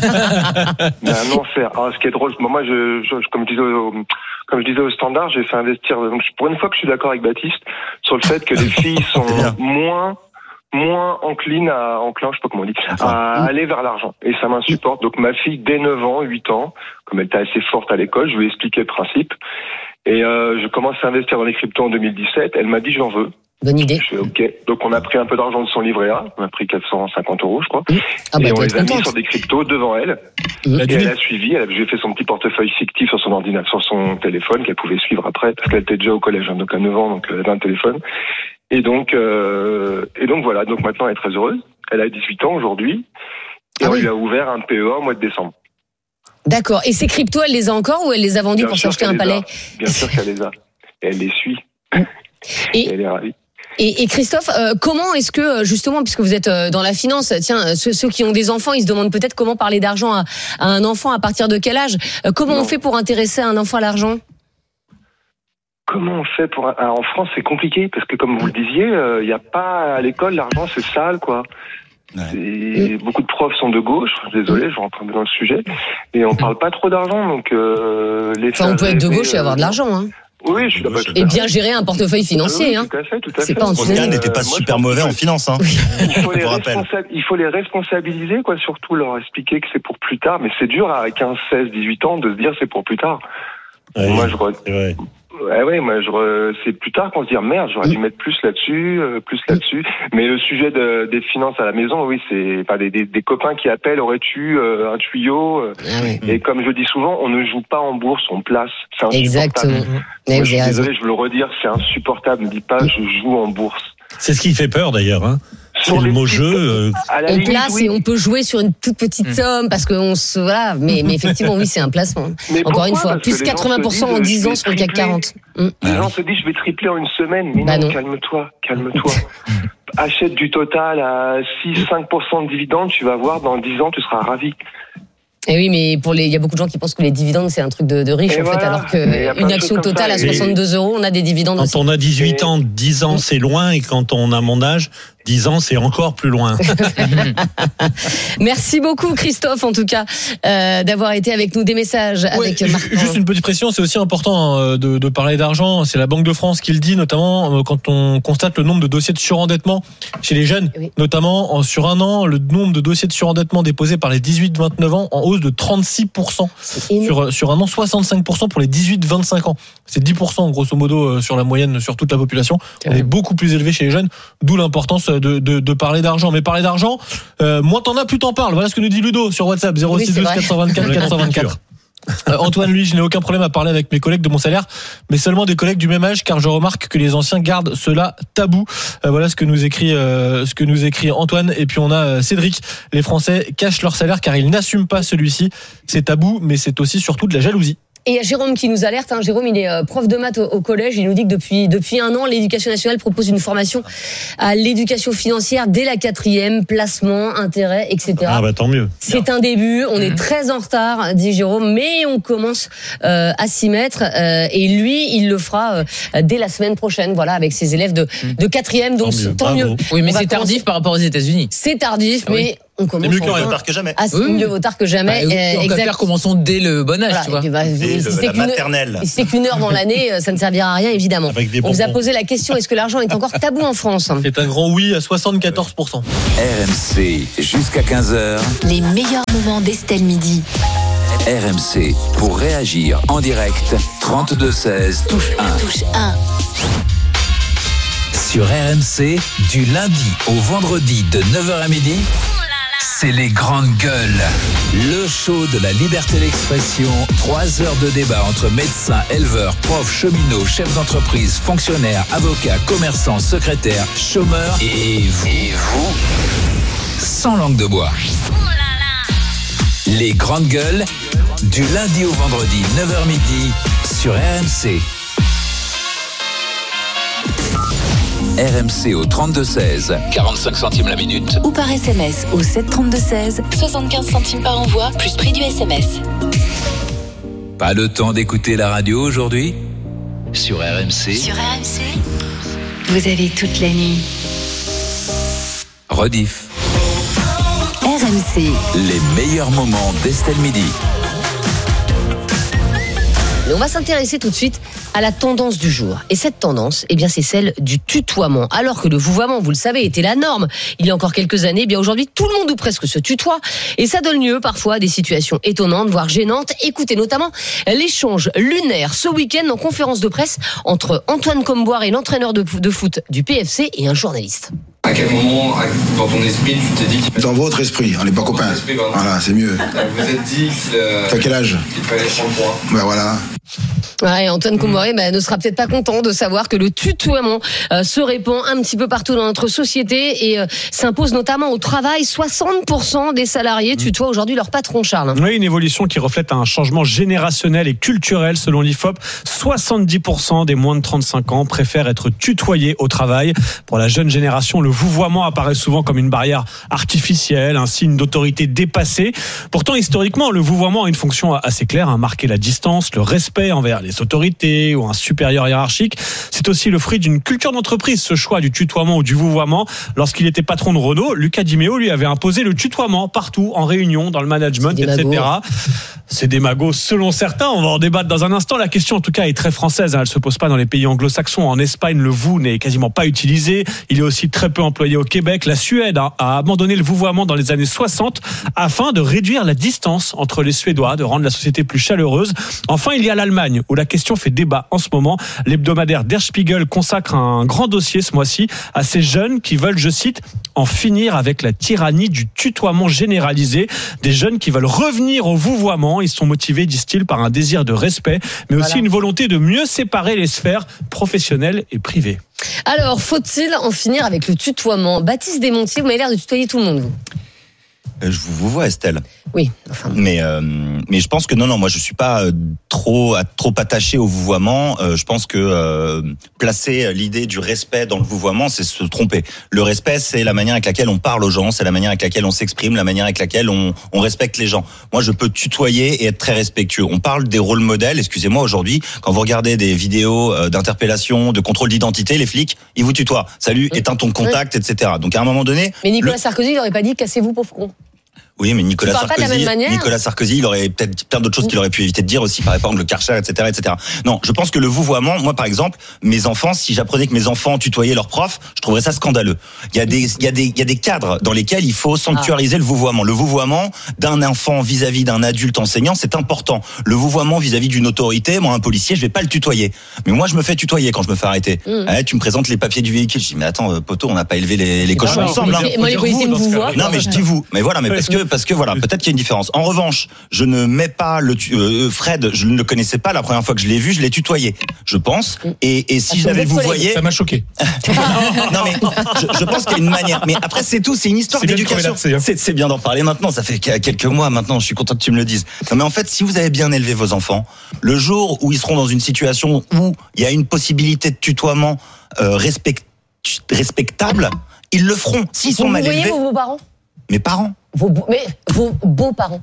Mais un enfer. Alors, ce qui est drôle, moi, je, je comme je disais au, comme je disais au standard, j'ai fait investir. Donc, pour une fois que je suis d'accord avec Baptiste sur le fait que les filles sont moins moins enclines à enclin, je sais pas comment on dit, à aller vers l'argent. Et ça m'insupporte. Donc ma fille, dès neuf ans, huit ans, comme elle était assez forte à l'école, je lui ai expliqué le principe. Et euh, je commence à investir dans les cryptos en deux mille dix-sept. Elle m'a dit j'en veux. Bonne idée. Je fais OK. Donc on a pris un peu d'argent de son livret A. On a pris quatre cent cinquante euros, je crois. Mmh. Ah bah, et on les a contente. mis sur des cryptos devant elle. Mmh. Et elle a suivi. Elle a, j'ai fait son petit portefeuille fictif sur son ordinateur, sur son téléphone qu'elle pouvait suivre après, parce qu'elle était déjà au collège, hein, donc à neuf ans, donc elle avait un téléphone. Et donc, euh, et donc voilà. Donc maintenant elle est très heureuse. Elle a dix-huit ans aujourd'hui. Et ah on oui. lui a ouvert un P E A au mois de décembre. D'accord. Et ces cryptos, elle les a encore ou elle les a vendus Bien pour s'acheter un palais ? Bien sûr qu'elle les a. Et elle les suit. Et, et elle est ravie. Et, et Christophe, euh, comment est-ce que, justement, puisque vous êtes dans la finance, tiens, ceux, ceux qui ont des enfants, ils se demandent peut-être comment parler d'argent à, à un enfant, à partir de quel âge ? euh, Comment non. on fait pour intéresser un enfant à l'argent ? Comment on fait pour... Alors, en France, c'est compliqué, parce que comme vous le disiez, il euh, n'y a pas... À l'école, l'argent, c'est sale, quoi. Ouais. Et beaucoup de profs sont de gauche, désolé, je rentre dans le sujet, et on parle pas trop d'argent, donc euh, les enfin, on peut être de gauche et avoir de l'argent, hein. Oui, je suis d'accord. Et bien gérer un portefeuille financier, oui, hein. Tout à fait, tout à c'est fait. pas un sujet. n'était pas Moi, super mauvais en finance, hein. Il faut, les responsa- il faut les responsabiliser, quoi, surtout leur expliquer que c'est pour plus tard, mais c'est dur à quinze, seize, dix-huit ans de se dire c'est pour plus tard. Ouais, moi, je re... c'est vrai. Ouais, ouais, moi, je re... c'est plus tard qu'on se dit merde, j'aurais dû mettre plus là-dessus, euh, plus là-dessus. Mais le sujet de, des finances à la maison, oui, c'est pas des, des, des copains qui appellent, aurais-tu euh, un tuyau euh, ah oui. Et comme je dis souvent, on ne joue pas en bourse, on place. C'est insupportable. Exactement. Moi, je suis désolé, je veux le redire, c'est insupportable. Ne dis pas, je joue en bourse. C'est ce qui fait peur d'ailleurs, hein. C'est le mot jeu. Euh... On limite, place oui. et on peut jouer sur une toute petite somme parce qu'on se voilà, mais, mais effectivement oui c'est un placement. Mais Encore pourquoi une fois, parce plus quatre-vingts pour cent en dix ans sur le C A C quarante. Les mmh. gens se disent je vais tripler en une semaine, mais bah non, non, calme-toi, calme-toi. Achète du Total à six à cinq pour cent de dividendes, tu vas voir dans dix ans tu seras ravi. Et oui, mais pour les, il y a beaucoup de gens qui pensent que les dividendes c'est un truc de, de riche et en voilà. fait, alors que une action Total à soixante-deux euros, on a des dividendes. Quand aussi. on a dix-huit ans, dix ans c'est loin, et quand on a mon âge, dix ans c'est encore plus loin. Merci beaucoup Christophe en tout cas euh, d'avoir été avec nous. Des messages ouais, avec Marc. Juste une petite précision, c'est aussi important de, de parler d'argent. C'est la Banque de France qui le dit, notamment quand on constate le nombre de dossiers de surendettement chez les jeunes, oui. notamment sur un an, le nombre de dossiers de surendettement déposés par les dix-huit vingt-neuf ans en hausse de trente-six pour cent sur, sur un an, soixante-cinq pour cent pour les dix-huit vingt-cinq ans. C'est dix pour cent grosso modo sur la moyenne sur toute la population. Elle est beaucoup plus élevée chez les jeunes, d'où l'importance de, de, de parler d'argent. Mais parler d'argent, euh, moins t'en as, plus t'en parles. Voilà ce que nous dit Ludo sur WhatsApp zéro six douze quatre cent vingt-quatre quatre cent vingt-quatre. Euh, Antoine, lui, je n'ai aucun problème à parler avec mes collègues de mon salaire, mais seulement des collègues du même âge, car je remarque que les anciens gardent cela tabou. Euh, voilà ce que nous écrit, euh, ce que nous écrit Antoine. Et puis on a euh, Cédric. Les Français cachent leur salaire car ils n'assument pas celui-ci. C'est tabou, mais c'est aussi surtout de la jalousie. Et il y a Jérôme qui nous alerte. Hein. Jérôme, il est euh, prof de maths au, au collège. Il nous dit que depuis depuis un an, l'Éducation nationale propose une formation à l'éducation financière dès la quatrième, placement, intérêt, et cetera. Ah bah tant mieux. C'est un début. On mmh. est très en retard, dit Jérôme, mais on commence euh, à s'y mettre. Euh, et lui, il le fera euh, dès la semaine prochaine. Voilà, avec ses élèves de de quatrième. Donc tant mieux. Tant mieux. Oui, mais on c'est tardif par rapport aux États-Unis. C'est tardif, ah, mais oui. on commence. C'est mieux qu'on tard que jamais. Ah, c'est oui. mieux vaut tard que jamais. Bah, euh, exact. Faire commençons dès le bon âge, voilà, tu vois. Puis, bah, dès si le, la maternelle. Si c'est qu'une heure dans l'année, ça ne servira à rien, évidemment. On vous a posé la question, est-ce que l'argent est encore tabou en France? C'est un grand oui à soixante-quatorze pour cent. R M C, jusqu'à quinze heures. Les meilleurs moments d'Estelle Midi. R M C, pour réagir en direct, trente-deux seize, touche un. Touche un. Sur R M C, du lundi au vendredi de neuf heures à midi, c'est les grandes gueules. Le show de la liberté d'expression. Trois heures de débat entre médecins, éleveurs, profs, cheminots, chefs d'entreprise, fonctionnaires, avocats, commerçants, secrétaires, chômeurs et vous. Et vous sans langue de bois. Les grandes gueules, du lundi au vendredi, neuf heures midi, sur R M C. R M C au trente-deux seize, quarante-cinq centimes la minute. Ou par S M S au sept trente-deux seize, soixante-quinze centimes par envoi, plus prix du S M S. Pas le temps d'écouter la radio aujourd'hui? Sur R M C. Sur R M C, vous avez toute la nuit. Rediff. R M C. Les meilleurs moments d'Estelle Midi. Et on va s'intéresser tout de suite à la tendance du jour. Et cette tendance, eh bien, c'est celle du tutoiement. Alors que le vouvoiement, vous le savez, était la norme il y a encore quelques années, eh bien aujourd'hui, tout le monde ou presque se tutoie. Et ça donne lieu parfois à des situations étonnantes, voire gênantes. Écoutez notamment l'échange lunaire ce week-end en conférence de presse entre Antoine Comboire et l'entraîneur de, de foot du P F C et un journaliste. À quel moment, dans ton esprit, tu t'es dit qu'il... Dans votre esprit, on n'est pas copains. Voilà, c'est mieux. Vous vous êtes dit qu'il... T'as quel âge? Qu'il fallait prendre point. Ben voilà. Ouais, Antoine Comboiré bah, ne sera peut-être pas content de savoir que le tutoiement euh, se répand un petit peu partout dans notre société et euh, s'impose notamment au travail. soixante pour cent des salariés tutoient aujourd'hui leur patron, Charles. Oui, une évolution qui reflète un changement générationnel et culturel selon l'I F O P. soixante-dix pour cent des moins de trente-cinq ans préfèrent être tutoyés au travail. Pour la jeune génération, le vouvoiement apparaît souvent comme une barrière artificielle, un signe d'autorité dépassée. Pourtant, historiquement, le vouvoiement a une fonction assez claire, hein, marquer la distance, le respect envers les autorités ou un supérieur hiérarchique. C'est aussi le fruit d'une culture d'entreprise, ce choix du tutoiement ou du vouvoiement. Lorsqu'il était patron de Renault, Luca Di Meo lui avait imposé le tutoiement partout, en réunion, dans le management, et cetera. C'est des magots selon certains. On va en débattre dans un instant. La question, en tout cas, est très française. Elle ne se pose pas dans les pays anglo-saxons. En Espagne, le vous n'est quasiment pas utilisé. Il est aussi très peu employé au Québec. La Suède a abandonné le vouvoiement dans les années soixante afin de réduire la distance entre les Suédois, de rendre la société plus chaleureuse. Enfin, il y a l'Allemagne, où la question fait débat en ce moment. L'hebdomadaire Der Spiegel consacre un grand dossier ce mois-ci à ces jeunes qui veulent, je cite, en finir avec la tyrannie du tutoiement généralisé. Des jeunes qui veulent revenir au vouvoiement. Ils sont motivés, disent-ils, par un désir de respect, mais aussi voilà. une volonté de mieux séparer les sphères professionnelles et privées. Alors, faut-il en finir avec le tutoiement? Baptiste Desmontiers, vous m'avez l'air de tutoyer tout le monde, vous. Je vous vois, Estelle. Oui. Enfin. Mais euh, mais je pense que non non, moi je suis pas trop trop attaché au vouvoiement. Euh, je pense que euh, placer l'idée du respect dans le vouvoiement, c'est se tromper. Le respect, c'est la manière avec laquelle on parle aux gens, c'est la manière avec laquelle on s'exprime, la manière avec laquelle on on respecte les gens. Moi, je peux tutoyer et être très respectueux. On parle des rôles modèles. Excusez-moi, aujourd'hui, quand vous regardez des vidéos d'interpellation, de contrôle d'identité, les flics, ils vous tutoient. Salut, éteins ton contact, oui. et cetera. Donc à un moment donné. Mais Nicolas le... Sarkozy, il n'aurait pas dit cassez-vous pauvre con. Oui, mais Nicolas Sarkozy, Nicolas Sarkozy, il aurait peut-être plein d'autres choses qu'il aurait pu éviter de dire aussi, par exemple le Karcher, et cetera, et cetera. Non, je pense que le vouvoiement, moi par exemple, mes enfants, si j'apprenais que mes enfants tutoyaient leurs profs, je trouverais ça scandaleux. Il y a des, il y a des, il y a des cadres dans lesquels il faut sanctuariser ah. le vouvoiement. Le vouvoiement d'un enfant vis-à-vis d'un adulte enseignant, c'est important. Le vouvoiement vis-à-vis d'une autorité, moi un policier, je vais pas le tutoyer. Mais moi je me fais tutoyer quand je me fais arrêter. Mmh. Eh, tu me présentes les papiers du véhicule, je dis mais attends, poteau, on n'a pas élevé les, les cochons ensemble. Hein. Moi les policiers me vouvoient. Non mais je dis vous. Mais voilà, mais parce que parce que voilà, peut-être qu'il y a une différence. En revanche, je ne mets pas le tu- euh, Fred, je ne le connaissais pas la première fois que je l'ai vu, je l'ai tutoyé, je pense. Et, et si Ah, j'avais vous voyez, ça m'a choqué. non mais je, je pense qu'il y a une manière. Mais après c'est tout, c'est une histoire C'est bien de d'éducation. crever l'abcès, hein. C'est, c'est bien d'en parler maintenant. Ça fait quelques mois maintenant. Je suis content que tu me le dises. Non mais en fait, si vous avez bien élevé vos enfants, le jour où ils seront dans une situation où il y a une possibilité de tutoiement euh, respect, respectable, ils le feront. S'ils sont vous mal voyez élevés. vos, vos parents Mes parents. Vos, beaux- mais vos beaux-parents.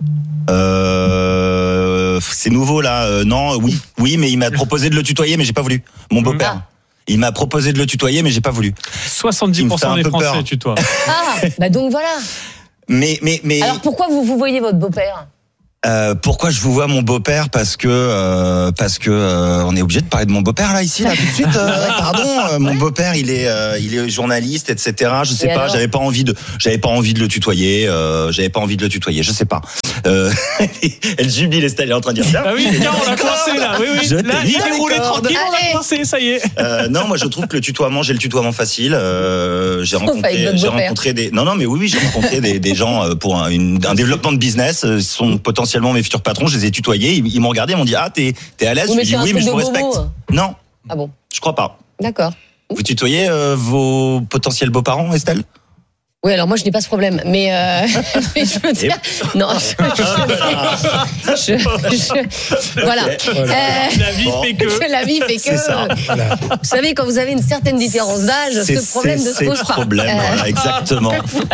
Euh, c'est nouveau là. Euh, non, oui, oui, mais il m'a proposé de le tutoyer, mais j'ai pas voulu. Mon beau-père. Il m'a proposé de le tutoyer, mais j'ai pas voulu. soixante-dix pour cent des Français tutoient. Ah, bah donc voilà. Mais, mais, mais. Alors pourquoi vous vous voyez votre beau-père? Euh, pourquoi je vous vois mon beau-père? Parce que euh, parce que euh, on est obligé de parler de mon beau-père là ici là tout de suite. Euh, pardon, euh, mon beau-père il est euh, il est journaliste et cetera. Je sais Et pas, alors j'avais pas envie de j'avais pas envie de le tutoyer. Euh, j'avais pas envie de le tutoyer. Je sais pas. Euh, elle jubile, Estelle, elle est en train de dire. Ah oui, tiens, on l'a coincé là. Oui, oui. Je Là, t'ai mis il à est roulé la corde. tranquille, on l'a coincé, ça y est. Euh, non, moi je trouve que le tutoiement, j'ai le tutoiement facile. Euh, j'ai Sauf avec rencontré, votre j'ai beau-père. rencontré des. Non, non, mais oui, oui, j'ai rencontré des, des gens euh, pour un, une- un développement de business. euh, Ils sont potentiellement mes futurs patrons. Je les ai tutoyés. Ils, ils m'ont regardé, ils m'ont dit ah t'es t'es à l'aise. Oui, Je mais lui ai dit c'est un oui, mais truc je vous de respecte. bobo. Non, Ah bon, je crois pas. d'accord. Vous tutoyez euh, vos potentiels beaux-parents, Estelle? Oui, alors moi je n'ai pas ce problème, mais, euh, mais je veux dire, non, je, je- je- je- voilà. Euh, La vie fait que. La vie fait que. C'est ça. Vous savez, quand vous avez une certaine différence d'âge, C'est- ce problème ne c'est- se c'est pose le pas. problème, Euh, voilà, exactement.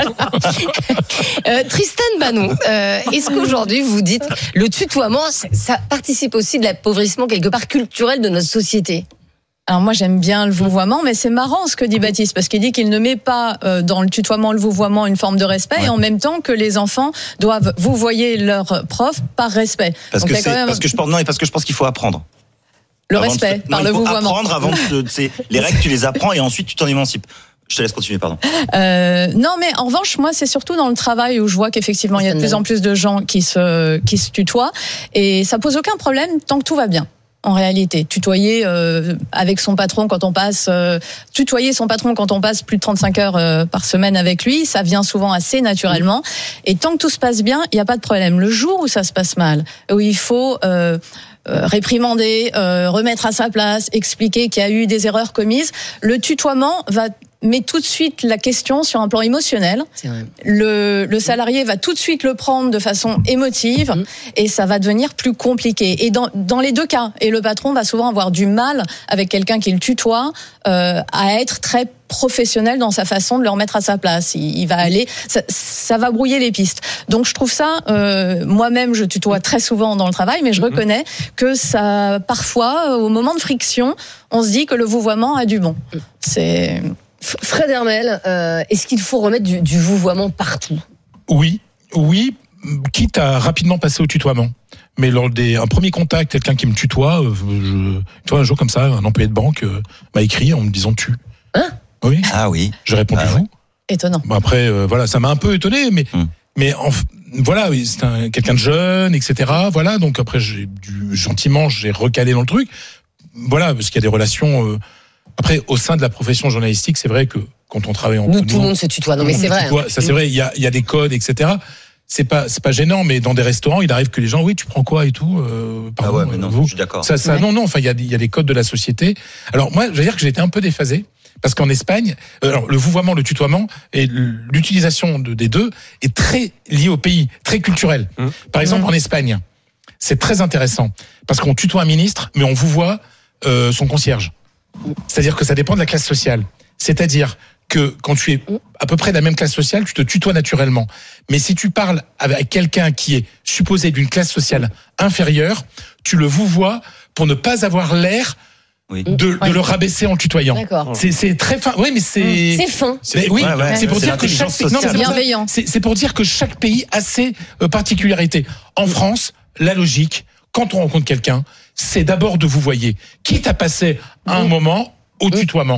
Euh, Tristan Banou, euh, est-ce qu'aujourd'hui vous dites le tutoiement, ça, ça participe aussi de l'appauvrissement quelque part culturel de notre société? Alors moi j'aime bien le vouvoiement, mais c'est marrant ce que dit Baptiste, parce qu'il dit qu'il ne met pas euh, dans le tutoiement, le vouvoiement, une forme de respect, Ouais. et en même temps que les enfants doivent vouvoyer leur prof par respect. Parce Donc que il y a quand c'est même parce que je pense non, et parce que je pense qu'il faut apprendre. le Avant de respect se- par non, le il faut vouvoiement. apprendre avant de se- c'est les règles, tu les apprends et ensuite tu t'en émancipes. Je te laisse continuer, pardon. Euh, non, mais en revanche, moi, c'est surtout dans le travail où je vois qu'effectivement, il y a de plus en plus de gens qui se, qui se tutoient. Et ça pose aucun problème tant que tout va bien. En réalité, tutoyer euh, avec son patron quand on passe, euh, tutoyer son patron quand on passe plus de trente-cinq heures euh, par semaine avec lui, ça vient souvent assez naturellement. Et tant que tout se passe bien, il n'y a pas de problème. Le jour où ça se passe mal, où il faut euh, euh, réprimander, euh, remettre à sa place, expliquer qu'il y a eu des erreurs commises, le tutoiement va met tout de suite la question sur un plan émotionnel. C'est vrai. Le, le salarié va tout de suite le prendre de façon émotive Mmh. et ça va devenir plus compliqué. Et dans, dans les deux cas, et le patron va souvent avoir du mal avec quelqu'un qui le tutoie euh, à être très professionnel dans sa façon de le remettre à sa place. Il, il va aller, ça, ça va brouiller les pistes. Donc je trouve ça, euh, moi-même je tutoie très souvent dans le travail, mais je reconnais que ça, parfois, au moment de friction, on se dit que le vouvoiement a du bon. C'est... Fred Hermel, euh, est-ce qu'il faut remettre du, du vouvoiement partout? Oui, oui, quitte à rapidement passer au tutoiement. Mais lors des un premier contact, quelqu'un qui me tutoie, euh, je, tu vois, un jour comme ça, un employé de banque euh, m'a écrit en me disant tu. Hein? Oui. Ah oui. J'ai répondu Ah vous. ouais. Étonnant. Bon, après, euh, voilà, ça m'a un peu étonné, mais Hum. mais en, voilà, oui, c'est un, quelqu'un de jeune, et cetera. Voilà, donc après, j'ai dû, gentiment, j'ai recalé dans le truc. Voilà, parce qu'il y a des relations. Euh, après, au sein de la profession journalistique, c'est vrai que quand on travaille entre Nous, nous, tout le monde se tutoie. Non, mais c'est vrai. tutoie, ça c'est vrai, il y a, il y a des codes, et cetera. C'est pas, c'est pas gênant, mais dans des restaurants, il arrive que les gens, oui, tu prends quoi et tout. Euh, pardon, Ah ouais, mais non, euh, vous. je suis d'accord. Ça, ça, Ouais. non, non. Enfin, il y a, il y a des codes de la société. Alors moi, je veux dire que j'ai été un peu déphasé parce qu'en Espagne, euh, alors le vouvoiement, le tutoiement et l'utilisation de, des deux est très lié au pays, très culturel. Mmh. Par exemple, en Espagne, c'est très intéressant parce qu'on tutoie un ministre, mais on vouvoie euh, son concierge. C'est-à-dire que ça dépend de la classe sociale. C'est-à-dire que quand tu es à peu près de la même classe sociale, tu te tutoies naturellement. Mais si tu parles avec quelqu'un qui est supposé d'une classe sociale inférieure, tu le vouvoies pour ne pas avoir l'air Oui. de, de Ouais. le rabaisser en le tutoyant. D'accord. C'est, c'est très fin. Oui, mais c'est. C'est fin. Mais oui, Ouais, ouais, c'est pour c'est dire que chaque l'intelligence pays, non, mais sociale. c'est pour- Bienveillant. c'est, c'est pour dire que chaque pays a ses euh, particularités. En France, la logique, quand on rencontre quelqu'un, c'est d'abord de vous voyer, quitte à passer un moment au tutoiement.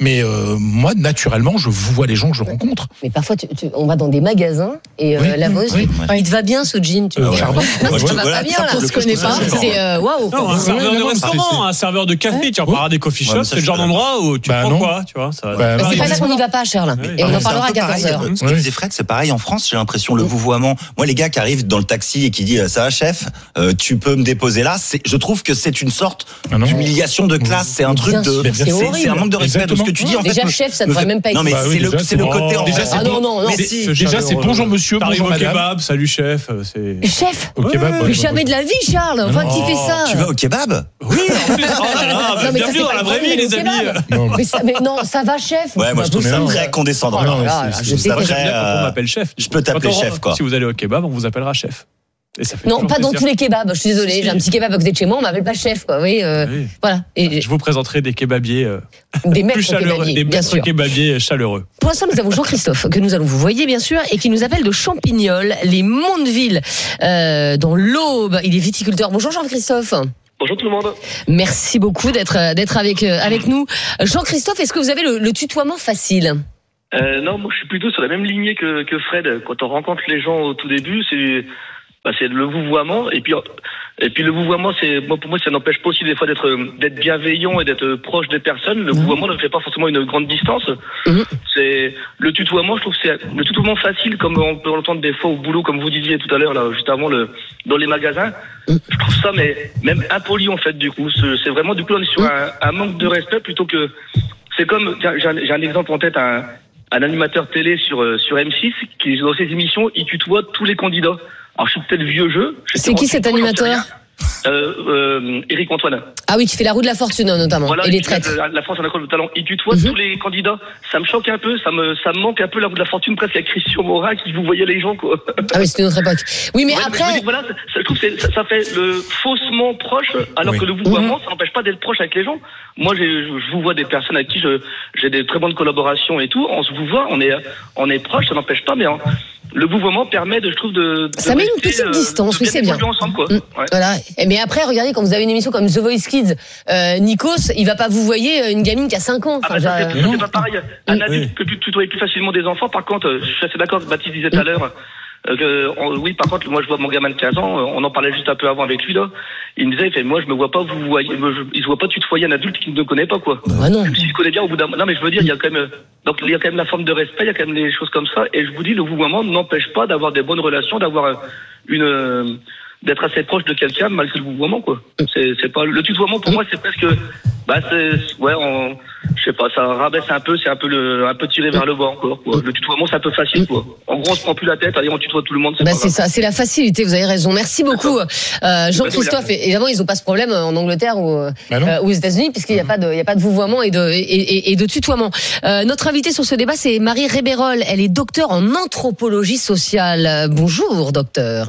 Mais euh, moi, naturellement, je vous vois les gens que je rencontre. Mais parfois, tu, tu, on va dans des magasins et euh, Oui, la voix, oui, il te va bien ce jean, tu Euh, vois. pardon. Non, Moi, ça je- va voilà, pas bien, ça, là. pour On le se coup, je connaît trouve pas. ça C'est euh, waouh. Non, un serveur de non, non, restaurant, un serveur de café, tu repars à des coffee Ouais, shops, mais ça, c'est le je genre suis d'endroit où tu Bah, prends non. quoi, tu vois. Ça, Bah, Mais non. c'est pas ça qu'on n'y va pas, Charles. Oui. Et on en C'est parlera un à peu pareil. quatorze heures. Ce que disait Fred, c'est pareil en France, j'ai l'impression, le vouvoiement. Moi, les gars qui arrivent dans le taxi et qui disent, ça va, chef, euh, tu peux me déposer là, c'est, je trouve que c'est une sorte Ah non. d'humiliation de classe, c'est un truc Bien de, sûr, c'est c'est, horrible. c'est un manque de respect de ce que tu dis, en fait. Déjà, me- chef, ça me devrait fait- même pas Non, mais exister. Bah oui, c'est le, déjà, c'est le c'est- côté, en Déjà, fait. c'est Ah non, non, non. Mais si. Déjà, c'est bonjour monsieur, T'arrives bonjour au madame. kebab, salut chef, c'est. Chef, Au kebab, Ouais, ouais, mais jamais de la vie, Charles. Enfin, qui fait ça Tu vas au kebab? Oui, en plus. Oh là là, bah, Non, mais ça, bienvenue c'est dans pas la le vraie vie, problème, les le amis. kebab. Non. Mais, ça, mais non, ça va, chef. Ouais, moi, je trouve ça Mais non. très condescendant. Oh là là, Ouais, je je trouve ça déteste. très, J'aime bien quand on euh, m'appelle chef. je peux t'appeler Quand on- chef, quoi. Si vous allez au kebab, on vous appellera chef. Et ça fait Non, toujours pas dans plaisir. tous les kebabs. Je suis désolée. J'ai un petit kebab à côté de chez moi. On m'appelle pas chef, quoi. Oui, euh, Oui. voilà. Et Je vous présenterai des kebabiers euh, des maîtres plus chaleureux, kebabiers, des bien maîtres sûr. kebabiers chaleureux. Pour l'instant, nous avons Jean-Christophe, que nous allons vous voyez bien sûr, et qui nous appelle de Champignol, les Mondeville, euh, dans l'Aube. Il est viticulteur. Bonjour Jean-Christophe. Bonjour tout le monde. Merci beaucoup d'être d'être avec euh, avec nous. Jean-Christophe, est-ce que vous avez le, le tutoiement facile? Euh, non, moi je suis plutôt sur la même lignée que, que Fred. Quand on rencontre les gens au tout début, c'est bah, c'est le vouvoiement. Et puis et puis le vouvoiement, c'est moi pour moi ça n'empêche pas aussi des fois d'être d'être bienveillant et d'être proche des personnes. Le vouvoiement ne fait pas forcément une grande distance. Mmh. C'est le tutoiement, je trouve que c'est le tutoiement facile, comme on peut l'entendre des fois au boulot, comme vous disiez tout à l'heure là, juste avant le dans les magasins. Je trouve ça mais même impoli en fait du coup. C'est, c'est vraiment du coup on est sur un, un manque de respect plutôt que c'est comme tiens, j'ai, un, j'ai un exemple en tête un un animateur télé sur euh, sur M six qui dans ses émissions il tutoie tous les candidats. Alors je suis peut-être vieux jeu. C'est qui cet animateur? euh, euh, Éric Antoine. Ah oui, qui fait la roue de la fortune notamment, Voilà, et les il vient traites. de La France a un école de talent. Il tutoie Mhm. tous les candidats. Ça me choque un peu. Ça me ça me manque un peu la roue de la fortune presque à Christian Morin qui vous voyez les gens quoi. Ah oui, c'était une autre époque. Oui, mais Ouais, après. je vous dis, voilà, ça, je trouve que c'est- ça, ça fait le faussement proche, alors Oui. que le vouvoiement, ça n'empêche pas d'être proche avec les gens. Moi, j'ai, je, je vous vois des personnes avec qui je, j'ai des très bonnes collaborations et tout. On se vous voit, on est, on est proche, ça n'empêche pas, mais hein, le vouvoiement permet, de, je trouve, de. de Ça met une rester, petite euh, distance, de oui, c'est bien. évoluer ensemble, quoi. Mm. Ouais. Voilà. Et mais après, regardez, quand vous avez une émission comme The Voice Kids, euh, Nikos, il va pas vous voyer une gamine qui a cinq ans. Ah Enfin, bah, ça, genre, c'est, ça, c'est pas pareil. Un Oui. adulte peut tutoyer plus facilement des enfants. Par contre, euh, je suis assez d'accord avec Baptiste disait tout à l'heure. Euh, que, on- oui, par contre, moi, je vois mon gamin de quinze ans. euh, On en parlait juste un peu avant avec lui là. Il me disait, il fait, moi, je me vois pas vous voyez, je, il se voit pas tutoyer un adulte qui ne le connaît pas quoi. Bah non. Même s'il se connaît bien au bout d'un. Non, mais je veux dire, il y a quand même. euh, Donc, il y a quand même la forme de respect, il y a quand même des choses comme ça. Et je vous dis, le vouvoiement n'empêche pas d'avoir des bonnes relations, d'avoir euh, une. euh, d'être assez proche de quelqu'un malgré le vouvoiement quoi. C'est c'est pas le tutoiement pour moi c'est presque bah c'est ouais on je sais pas ça rabaisse un peu c'est un peu le un peu tiré vers le bas encore quoi. Le tutoiement c'est un peu facile quoi. En gros on se prend plus la tête allez on tutoie tout le monde c'est Bah pas c'est grave. ça, c'est la facilité. Vous avez raison. Merci beaucoup, euh, Jean-Christophe. Et évidemment, ils ont pas ce problème en Angleterre ou euh, Bah non. euh, aux États-Unis, puisqu'il n'y a pas de, il y a pas de vouvoiement et de et, et- et de tutoiement. Euh, notre invitée sur ce débat, c'est Marie Rébérol. Elle est docteure en anthropologie sociale. Euh, Bonjour, docteur.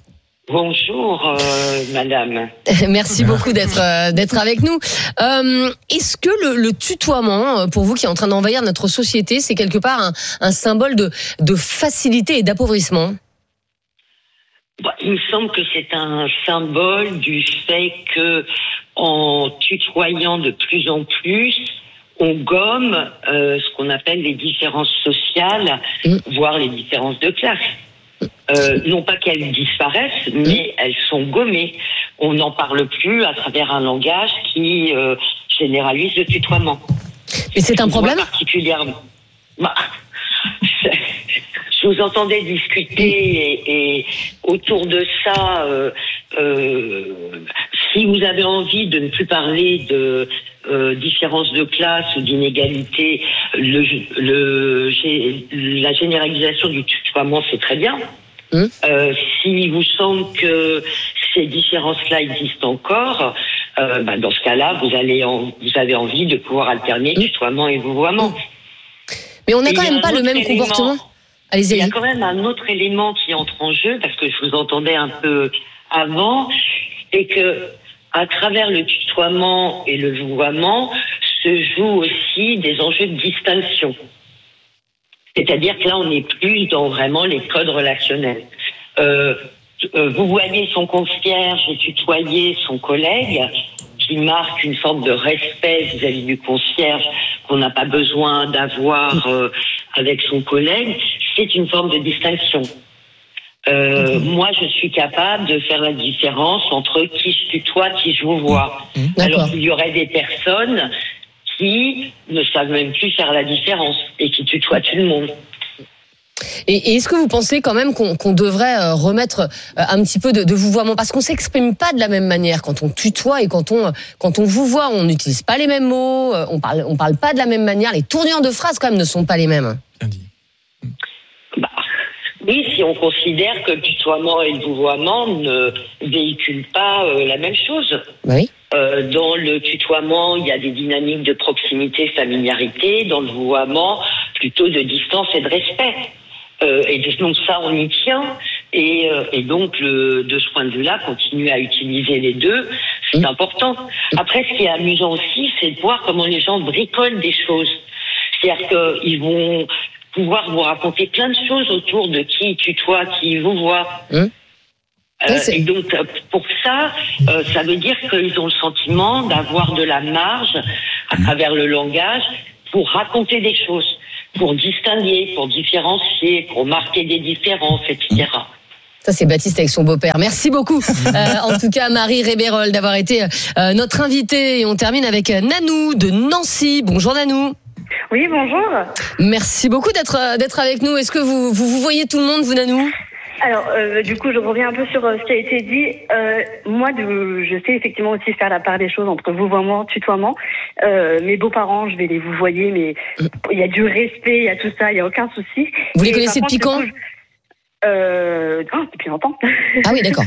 Bonjour, euh, madame. Merci beaucoup d'être euh, d'être avec nous. Euh, Est-ce que le, le tutoiement, euh, pour vous qui est en train d'envahir notre société, c'est quelque part un, un symbole de, de facilité et d'appauvrissement? Bah, il me semble que c'est un symbole du fait que, en tutoyant de plus en plus, on gomme euh, ce qu'on appelle les différences sociales, Mmh. voire les différences de classe. Euh, non pas qu'elles disparaissent, mais elles sont gommées. On n'en parle plus à travers un langage qui euh, généralise le tutoiement. Et c'est un Je vois problème? particulièrement. Bah, je vous entendais discuter et, et autour de ça, euh, euh, si vous avez envie de ne plus parler de euh, différence de classe ou d'inégalité, le, le, gé- la généralisation du tutoiement, c'est très bien. Mmh. Euh, s'il vous semble que ces différences-là existent encore, euh, bah, dans ce cas-là, vous, allez en, vous avez envie de pouvoir alterner tutoiement et vouvoiement. Mais on n'a Et quand il y a même un pas le autre même élément. comportement. Allez-y. Il y a allez. quand même un autre élément qui entre en jeu, parce que je vous entendais un peu avant, c'est que à travers le tutoiement et le vouvoiement se jouent aussi des enjeux de distinction. C'est-à-dire que là, on n'est plus dans vraiment les codes relationnels. Euh, euh, vous voyez son concierge et tutoyer son collègue, qui marque une forme de respect vis-à-vis du concierge qu'on n'a pas besoin d'avoir euh, avec son collègue, c'est une forme de distinction. Euh, mmh. Moi, je suis capable de faire la différence entre qui je tutoie, qui je vous vois. Mmh. Alors qu'il y aurait des personnes qui ne savent même plus faire la différence et qui tutoient tout le monde. Et, et est-ce que vous pensez quand même qu'on, qu'on devrait euh, remettre euh, un petit peu de, de vouvoiement, parce qu'on s'exprime pas de la même manière quand on tutoie et quand on quand on vous voit, on n'utilise pas les mêmes mots, on parle on parle pas de la même manière, les tournures de phrases quand même ne sont pas les mêmes. Bah, oui, si on considère que le tutoiement et le vouvoiement ne véhiculent pas euh, la même chose. Oui. Euh, dans le tutoiement, il y a des dynamiques de proximité, familiarité. Dans le vouvoiement, plutôt de distance et de respect. Euh, et donc ça, on y tient. Et, euh, et donc, le, de ce point de vue-là, continuer à utiliser les deux, c'est mmh. important. Après, ce qui est amusant aussi, c'est de voir comment les gens bricolent des choses. C'est-à-dire qu'ils vont pouvoir vous raconter plein de choses autour de qui tutoie, qui vous voit. Mmh. Euh, et donc, pour ça, euh, ça veut dire qu'ils ont le sentiment d'avoir de la marge à travers le langage pour raconter des choses, pour distinguer, pour différencier, pour marquer des différences, et cetera. Ça, c'est Baptiste avec son beau-père. Merci beaucoup, euh, en tout cas, Marie Rébérol, d'avoir été euh, notre invitée. Et on termine avec Nanou de Nancy. Bonjour Nanou. Oui, bonjour. Merci beaucoup d'être, d'être avec nous. Est-ce que vous, vous, vous voyez tout le monde, vous, Nanou ? Alors, euh, du coup, je reviens un peu sur euh, ce qui a été dit. Euh, moi, de, je sais effectivement aussi faire la part des choses entre vouvoiement, tutoiement. Euh, mes beaux-parents, je vais les vouvoyer, mais il y a du respect, il y a tout ça, il y a aucun souci. Vous les Et connaissez depuis quand ? Euh, oh, depuis longtemps. Ah oui, d'accord.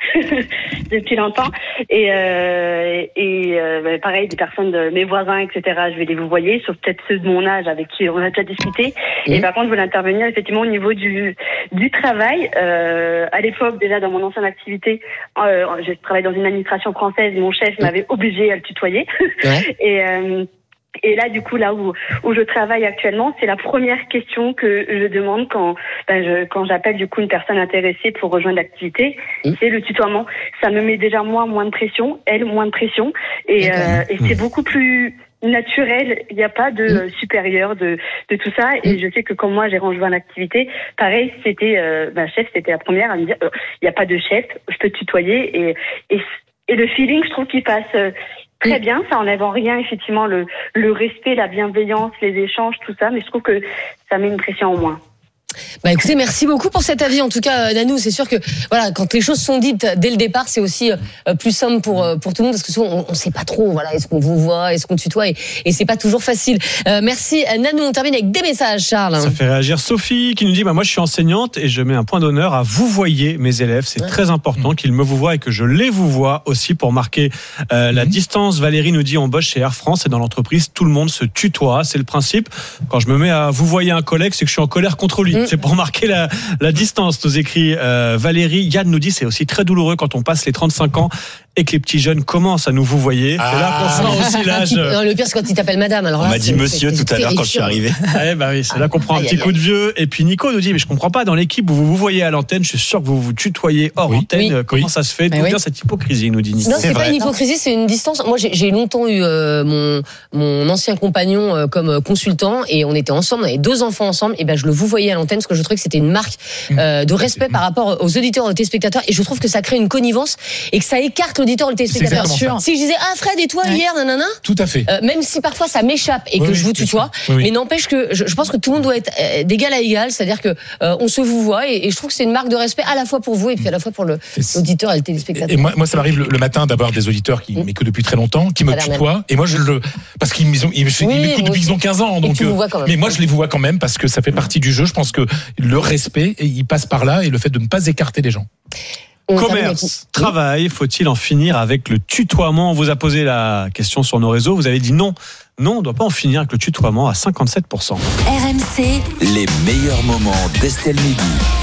Depuis longtemps. Et, euh, et euh, pareil, des personnes, de mes voisins, et cetera, je vais les vouvoyer, sauf peut-être ceux de mon âge avec qui on a déjà discuté. Mmh. Et par contre, je voulais intervenir effectivement au niveau du, du travail. Euh, à l'époque, déjà dans mon ancienne activité, euh, je travaillais dans une administration française, mon chef m'avait obligé à le tutoyer. Ouais. Et... Euh, Et là, du coup, là où, où je travaille actuellement, c'est la première question que je demande quand, ben je, quand j'appelle du coup une personne intéressée pour rejoindre l'activité, mmh. c'est le tutoiement. Ça me met déjà moi moins de pression, elle moins de pression, et, euh, et c'est beaucoup plus naturel. Il n'y a pas de mmh. supérieur de, de tout ça. Et mmh. je sais que quand moi j'ai rejoint l'activité, pareil, c'était euh, ben chef, c'était la première à me dire, il euh, n'y a pas de chef, je peux te tutoyer, et et et le feeling, je trouve qu'il passe. Euh, Très bien, ça enlève en rien effectivement le, le respect, la bienveillance, les échanges, tout ça, mais je trouve que ça met une pression en moins. Bah écoutez, merci beaucoup pour cet avis. En tout cas, Nanou, c'est sûr que voilà, quand les choses sont dites dès le départ, c'est aussi euh, plus simple pour pour tout le monde, parce que souvent on, on sait pas trop. Voilà, est-ce qu'on vous voit, est-ce qu'on tutoie, et, et c'est pas toujours facile. Euh, merci Nanou. On termine avec des messages, Charles. Ça fait réagir Sophie qui nous dit bah moi je suis enseignante et je mets un point d'honneur à vous voyer mes élèves. C'est ouais. très important qu'ils me vous voient et que je les vous vois aussi pour marquer euh, la mmh. distance. Valérie nous dit on bosse chez Air France et dans l'entreprise tout le monde se tutoie. C'est le principe. Quand je me mets à vous voyer un collègue, c'est que je suis en colère contre lui. Mmh. C'est pour marquer la, la distance, nous écrit euh, Valérie. Yann nous dit c'est aussi très douloureux quand on passe les trente-cinq ans et que les petits jeunes commencent à nous vous voyer. Ah. C'est là qu'on sent aussi l'âge. Non, le pire, c'est quand il t'appelle madame. Alors là, on m'a dit monsieur tout à l'heure quand je suis arrivé. Ouais, bah oui, c'est là qu'on prend un petit coup de vieux. Et puis Nico nous dit mais je comprends pas, dans l'équipe où vous vous voyez à l'antenne, je suis sûr que vous vous tutoyez hors oui. antenne. Oui. Comment oui. ça se fait? D'où vient oui. cette hypocrisie, nous dit Nico? Non, c'est, c'est pas une hypocrisie, c'est une distance. Moi, j'ai, j'ai longtemps eu euh, mon, mon ancien compagnon euh, comme consultant et on était ensemble, on avait deux enfants ensemble. Et ben, je le vous voyais à l'antenne parce que je trouvais que c'était une marque euh, de respect par rapport aux auditeurs et aux téléspectateurs. Et je trouve que ça crée une connivence et que ça écarte l'auditeur et le téléspectateur. Sûr. Si je disais ah Fred et toi ouais. hier nanana, tout à fait. Euh, même si parfois ça m'échappe et oui, que oui, je vous tutoie, oui, oui. mais n'empêche que je, je pense que tout le monde doit être euh, d'égal à égal, c'est-à-dire que euh, on se vous voit et, et je trouve que c'est une marque de respect à la fois pour vous et puis à la fois pour le, l'auditeur et le téléspectateur. Et moi, moi ça m'arrive le, le matin d'avoir des auditeurs qui m'écoutent depuis très longtemps, qui me tutoient et moi je le parce qu'ils m'ont ils, ils, oui, ils m'écoutent depuis qu'ils ont quinze ans donc euh, mais moi je les vous vois quand même parce que ça fait partie du jeu. Je pense que le respect il passe par là et le fait de ne pas écarter les gens. Commerce, travail, faut-il en finir avec le tutoiement? On vous a posé la question sur nos réseaux, vous avez dit non. Non, on ne doit pas en finir avec le tutoiement à cinquante-sept pour cent. R M C, les meilleurs moments d'Estelle Midi.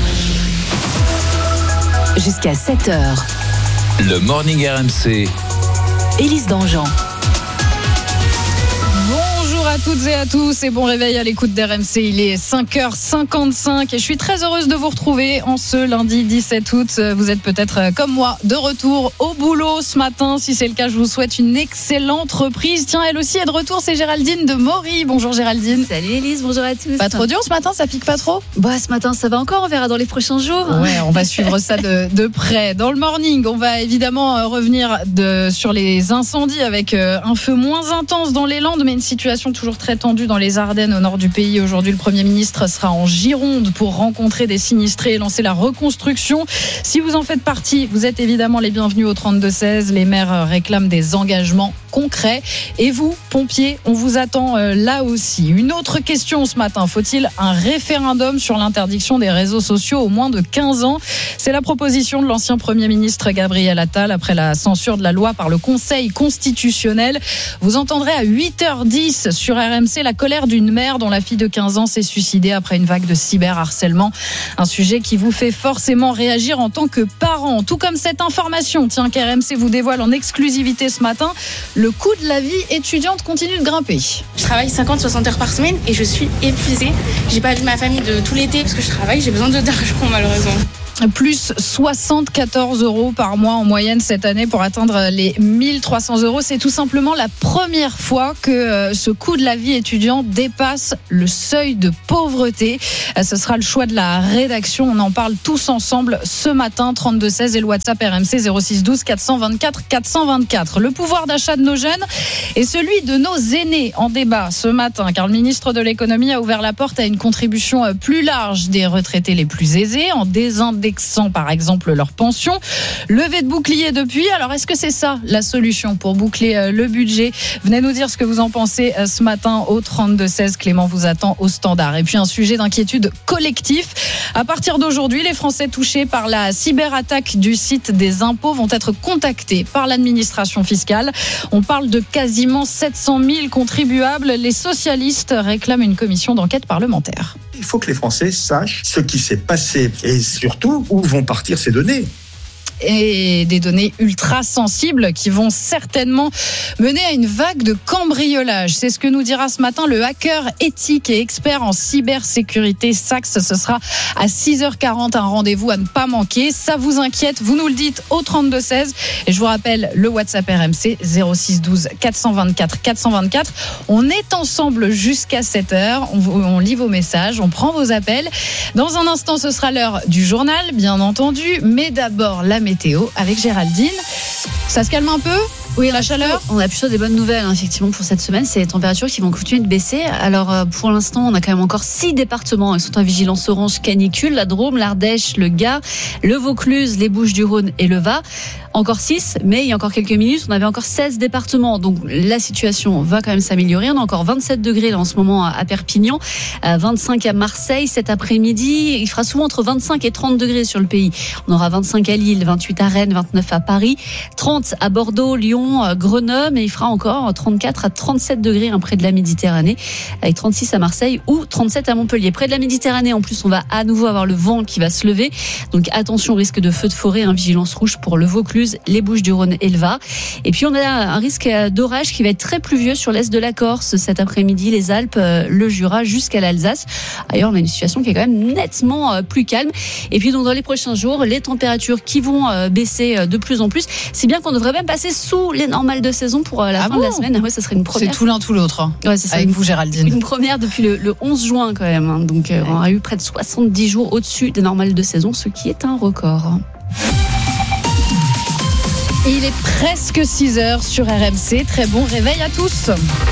Jusqu'à sept heures. Le Morning R M C. Élise Dangean. Bonjour à toutes et à tous et bon réveil à l'écoute d'R M C. Il est cinq heures cinquante-cinq et je suis très heureuse de vous retrouver en ce lundi dix-sept août. Vous êtes peut-être comme moi de retour au boulot ce matin. Si c'est le cas, je vous souhaite une excellente reprise. Tiens, elle aussi est de retour, c'est Géraldine de Maury. Bonjour Géraldine. Salut Élise, bonjour à tous. Pas trop dur ce matin, ça pique pas trop? Bah ce matin ça va encore, on verra dans les prochains jours. Ouais, on va suivre ça de, de près. Dans le morning, on va évidemment revenir de, sur les incendies avec un feu moins intense dans les Landes, mais une situation toujours très tendue dans les Ardennes au nord du pays. Aujourd'hui, le Premier ministre sera en Gironde pour rencontrer des sinistrés et lancer la reconstruction. Si vous en faites partie, vous êtes évidemment les bienvenus au trente-deux seize. Les maires réclament des engagements concrets. Et vous, pompiers, on vous attend là aussi. Une autre question ce matin. Faut-il un référendum sur l'interdiction des réseaux sociaux aux moins de quinze ans? C'est la proposition de l'ancien Premier ministre Gabriel Attal après la censure de la loi par le Conseil constitutionnel. Vous entendrez à huit heures dix sur R M C la colère d'une mère dont la fille de quinze ans s'est suicidée après une vague de cyberharcèlement. Un sujet qui vous fait forcément réagir en tant que parent. Tout comme cette information, tiens, qu'R M C vous dévoile en exclusivité ce matin, le coût de la vie étudiante continue de grimper. Je travaille cinquante à soixante heures par semaine et je suis épuisée. J'ai pas vu ma famille de tout l'été parce que je travaille, j'ai besoin de d'argent malheureusement. Plus soixante-quatorze euros par mois en moyenne cette année pour atteindre les mille trois cents euros. C'est tout simplement la première fois que ce coût de la vie étudiant dépasse le seuil de pauvreté. Ce sera le choix de la rédaction. On en parle tous ensemble ce matin. trente-deux seize et le WhatsApp R M C zéro six douze quatre cent vingt-quatre quatre cent vingt-quatre. Le pouvoir d'achat de nos jeunes et celui de nos aînés en débat ce matin, car le ministre de l'économie a ouvert la porte à une contribution plus large des retraités les plus aisés en désindexant par exemple leur pension. Levée de bouclier depuis. Alors est-ce que c'est ça la solution pour boucler le budget? Venez nous dire ce que vous en pensez ce matin au trente-deux seize. Clément vous attend au standard. Et puis un sujet d'inquiétude collectif. À partir d'aujourd'hui, les Français touchés par la cyberattaque du site des impôts vont être contactés par l'administration fiscale. On parle de quasiment sept cent mille contribuables. Les socialistes réclament une commission d'enquête parlementaire. Il faut que les Français sachent ce qui s'est passé et surtout où vont partir ces données. Et des données ultra sensibles qui vont certainement mener à une vague de cambriolage. C'est ce que nous dira ce matin le hacker éthique et expert en cybersécurité Sax. Ce sera à six heures quarante, un rendez-vous à ne pas manquer. Ça vous inquiète, vous nous le dites au trente-deux seize. Et je vous rappelle le WhatsApp R M C zéro six douze quatre cent vingt-quatre quatre cent vingt-quatre. On est ensemble jusqu'à sept heures. On, on lit vos messages, on prend vos appels. Dans un instant, ce sera l'heure du journal, bien entendu. Mais d'abord, la météo avec Géraldine. Ça se calme un peu? Oui, la chaleur. On a plutôt des bonnes nouvelles, hein, effectivement, pour cette semaine. C'est les températures qui vont continuer de baisser. Alors, pour l'instant, on a quand même encore six départements. Ils sont en vigilance orange canicule. La Drôme, l'Ardèche, le Gard, le Vaucluse, les Bouches-du-Rhône et le Var. Encore six, mais il y a encore quelques minutes, on avait encore seize départements. Donc, la situation va quand même s'améliorer. On a encore vingt-sept degrés là, en ce moment à Perpignan, vingt-cinq à Marseille cet après-midi. Il fera souvent entre vingt-cinq et trente degrés sur le pays. On aura vingt-cinq à Lille, vingt-huit à Rennes, vingt-neuf à Paris, trente à Bordeaux, Lyon, Grenoble, et il fera encore trente-quatre à trente-sept degrés hein, près de la Méditerranée, avec trente-six à Marseille ou trente-sept à Montpellier. Près de la Méditerranée, en plus, on va à nouveau avoir le vent qui va se lever. Donc attention, risque de feu de forêt, hein, vigilance rouge pour le Vaucluse, les Bouches-du-Rhône et le Var. Et puis on a un risque d'orage qui va être très pluvieux sur l'est de la Corse cet après-midi, les Alpes, le Jura jusqu'à l'Alsace. Ailleurs, on a une situation qui est quand même nettement plus calme. Et puis donc dans les prochains jours, les températures qui vont baisser de plus en plus, si bien qu'on devrait même passer sous les normales de saison pour la ah fin bon de la semaine. Ouais, ça serait une première. C'est tout l'un tout l'autre. Ouais, c'est ça. Avec vous, Géraldine. Une première depuis le, le onze juin quand même. Hein. Donc ouais. On a eu près de soixante-dix jours au-dessus des normales de saison, ce qui est un record. Il est presque six heures sur R M C. Très bon réveil à tous.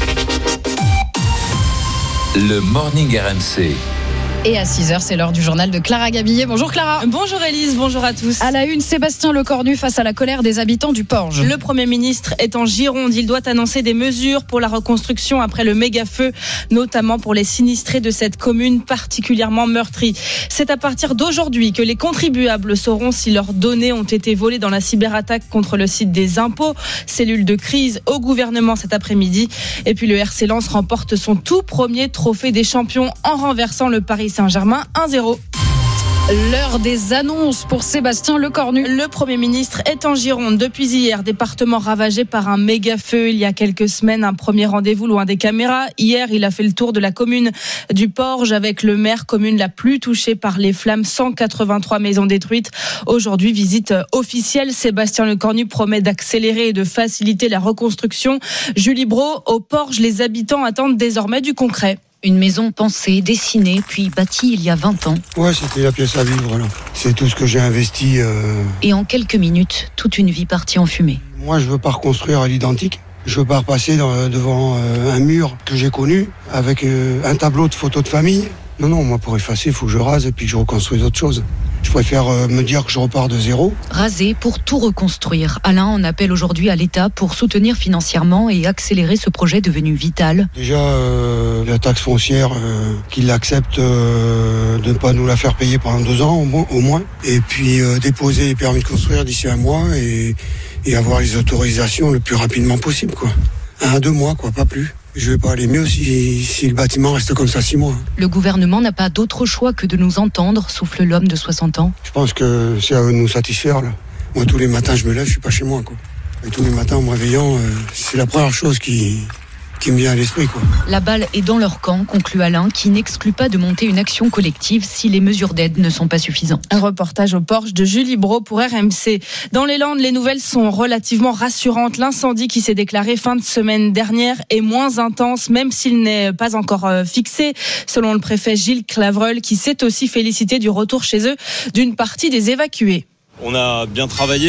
Le Morning R M C. Et à six heures, c'est l'heure du journal de Clara Gabillet. Bonjour Clara. Bonjour Élise, bonjour à tous. À la une, Sébastien Lecornu face à la colère des habitants du Porge. Le Premier ministre est en Gironde. Il doit annoncer des mesures pour la reconstruction après le méga-feu, notamment pour les sinistrés de cette commune particulièrement meurtrie. C'est à partir d'aujourd'hui que les contribuables sauront si leurs données ont été volées dans la cyberattaque contre le site des impôts. Cellule de crise au gouvernement cet après-midi. Et puis le R C Lens remporte son tout premier trophée des champions en renversant le Paris Saint-Germain un zéro. L'heure des annonces pour Sébastien Lecornu. Le Premier ministre est en Gironde depuis hier, département ravagé par un méga feu. Il y a quelques semaines, un premier rendez-vous loin des caméras. Hier, il a fait le tour de la commune du Porge avec le maire, commune la plus touchée par les flammes, cent quatre-vingt-trois maisons détruites. Aujourd'hui, visite officielle. Sébastien Lecornu promet d'accélérer et de faciliter la reconstruction. Julie Brault, au Porge, les habitants attendent désormais du concret. Une maison pensée, dessinée, puis bâtie il y a vingt ans. Ouais, c'était la pièce à vivre, là. C'est tout ce que j'ai investi. Euh... Et en quelques minutes, toute une vie partie en fumée. Moi, je veux pas reconstruire à l'identique. Je veux pas repasser dans, devant euh, un mur que j'ai connu, avec euh, un tableau de photos de famille. Non, non, moi, pour effacer, il faut que je rase et puis que je reconstruise autre chose. Je préfère euh, me dire que je repars de zéro. Raser pour tout reconstruire. Alain en appelle aujourd'hui à l'État pour soutenir financièrement et accélérer ce projet devenu vital. Déjà, euh, la taxe foncière, euh, qu'il accepte euh, de ne pas nous la faire payer pendant deux ans au moins. Au moins. Et puis euh, déposer les permis de construire d'ici un mois et, et avoir les autorisations le plus rapidement possible, quoi. Un, deux mois, quoi, pas plus. Je vais pas aller mieux si, si le bâtiment reste comme ça six mois. Le gouvernement n'a pas d'autre choix que de nous entendre, souffle l'homme de soixante ans. Je pense que c'est à eux de nous satisfaire, là. Moi, tous les matins, je me lève, je suis pas chez moi, quoi. Et tous les matins, en me réveillant, euh, c'est la première chose qui, qui me vient à l'esprit, quoi. La balle est dans leur camp, conclut Alain, qui n'exclut pas de monter une action collective si les mesures d'aide ne sont pas suffisantes. Un reportage au Porge de Julie Brault pour R M C. Dans les Landes, les nouvelles sont relativement rassurantes. L'incendie qui s'est déclaré fin de semaine dernière est moins intense, même s'il n'est pas encore fixé, selon le préfet Gilles Clavreul, qui s'est aussi félicité du retour chez eux d'une partie des évacués. On a bien travaillé.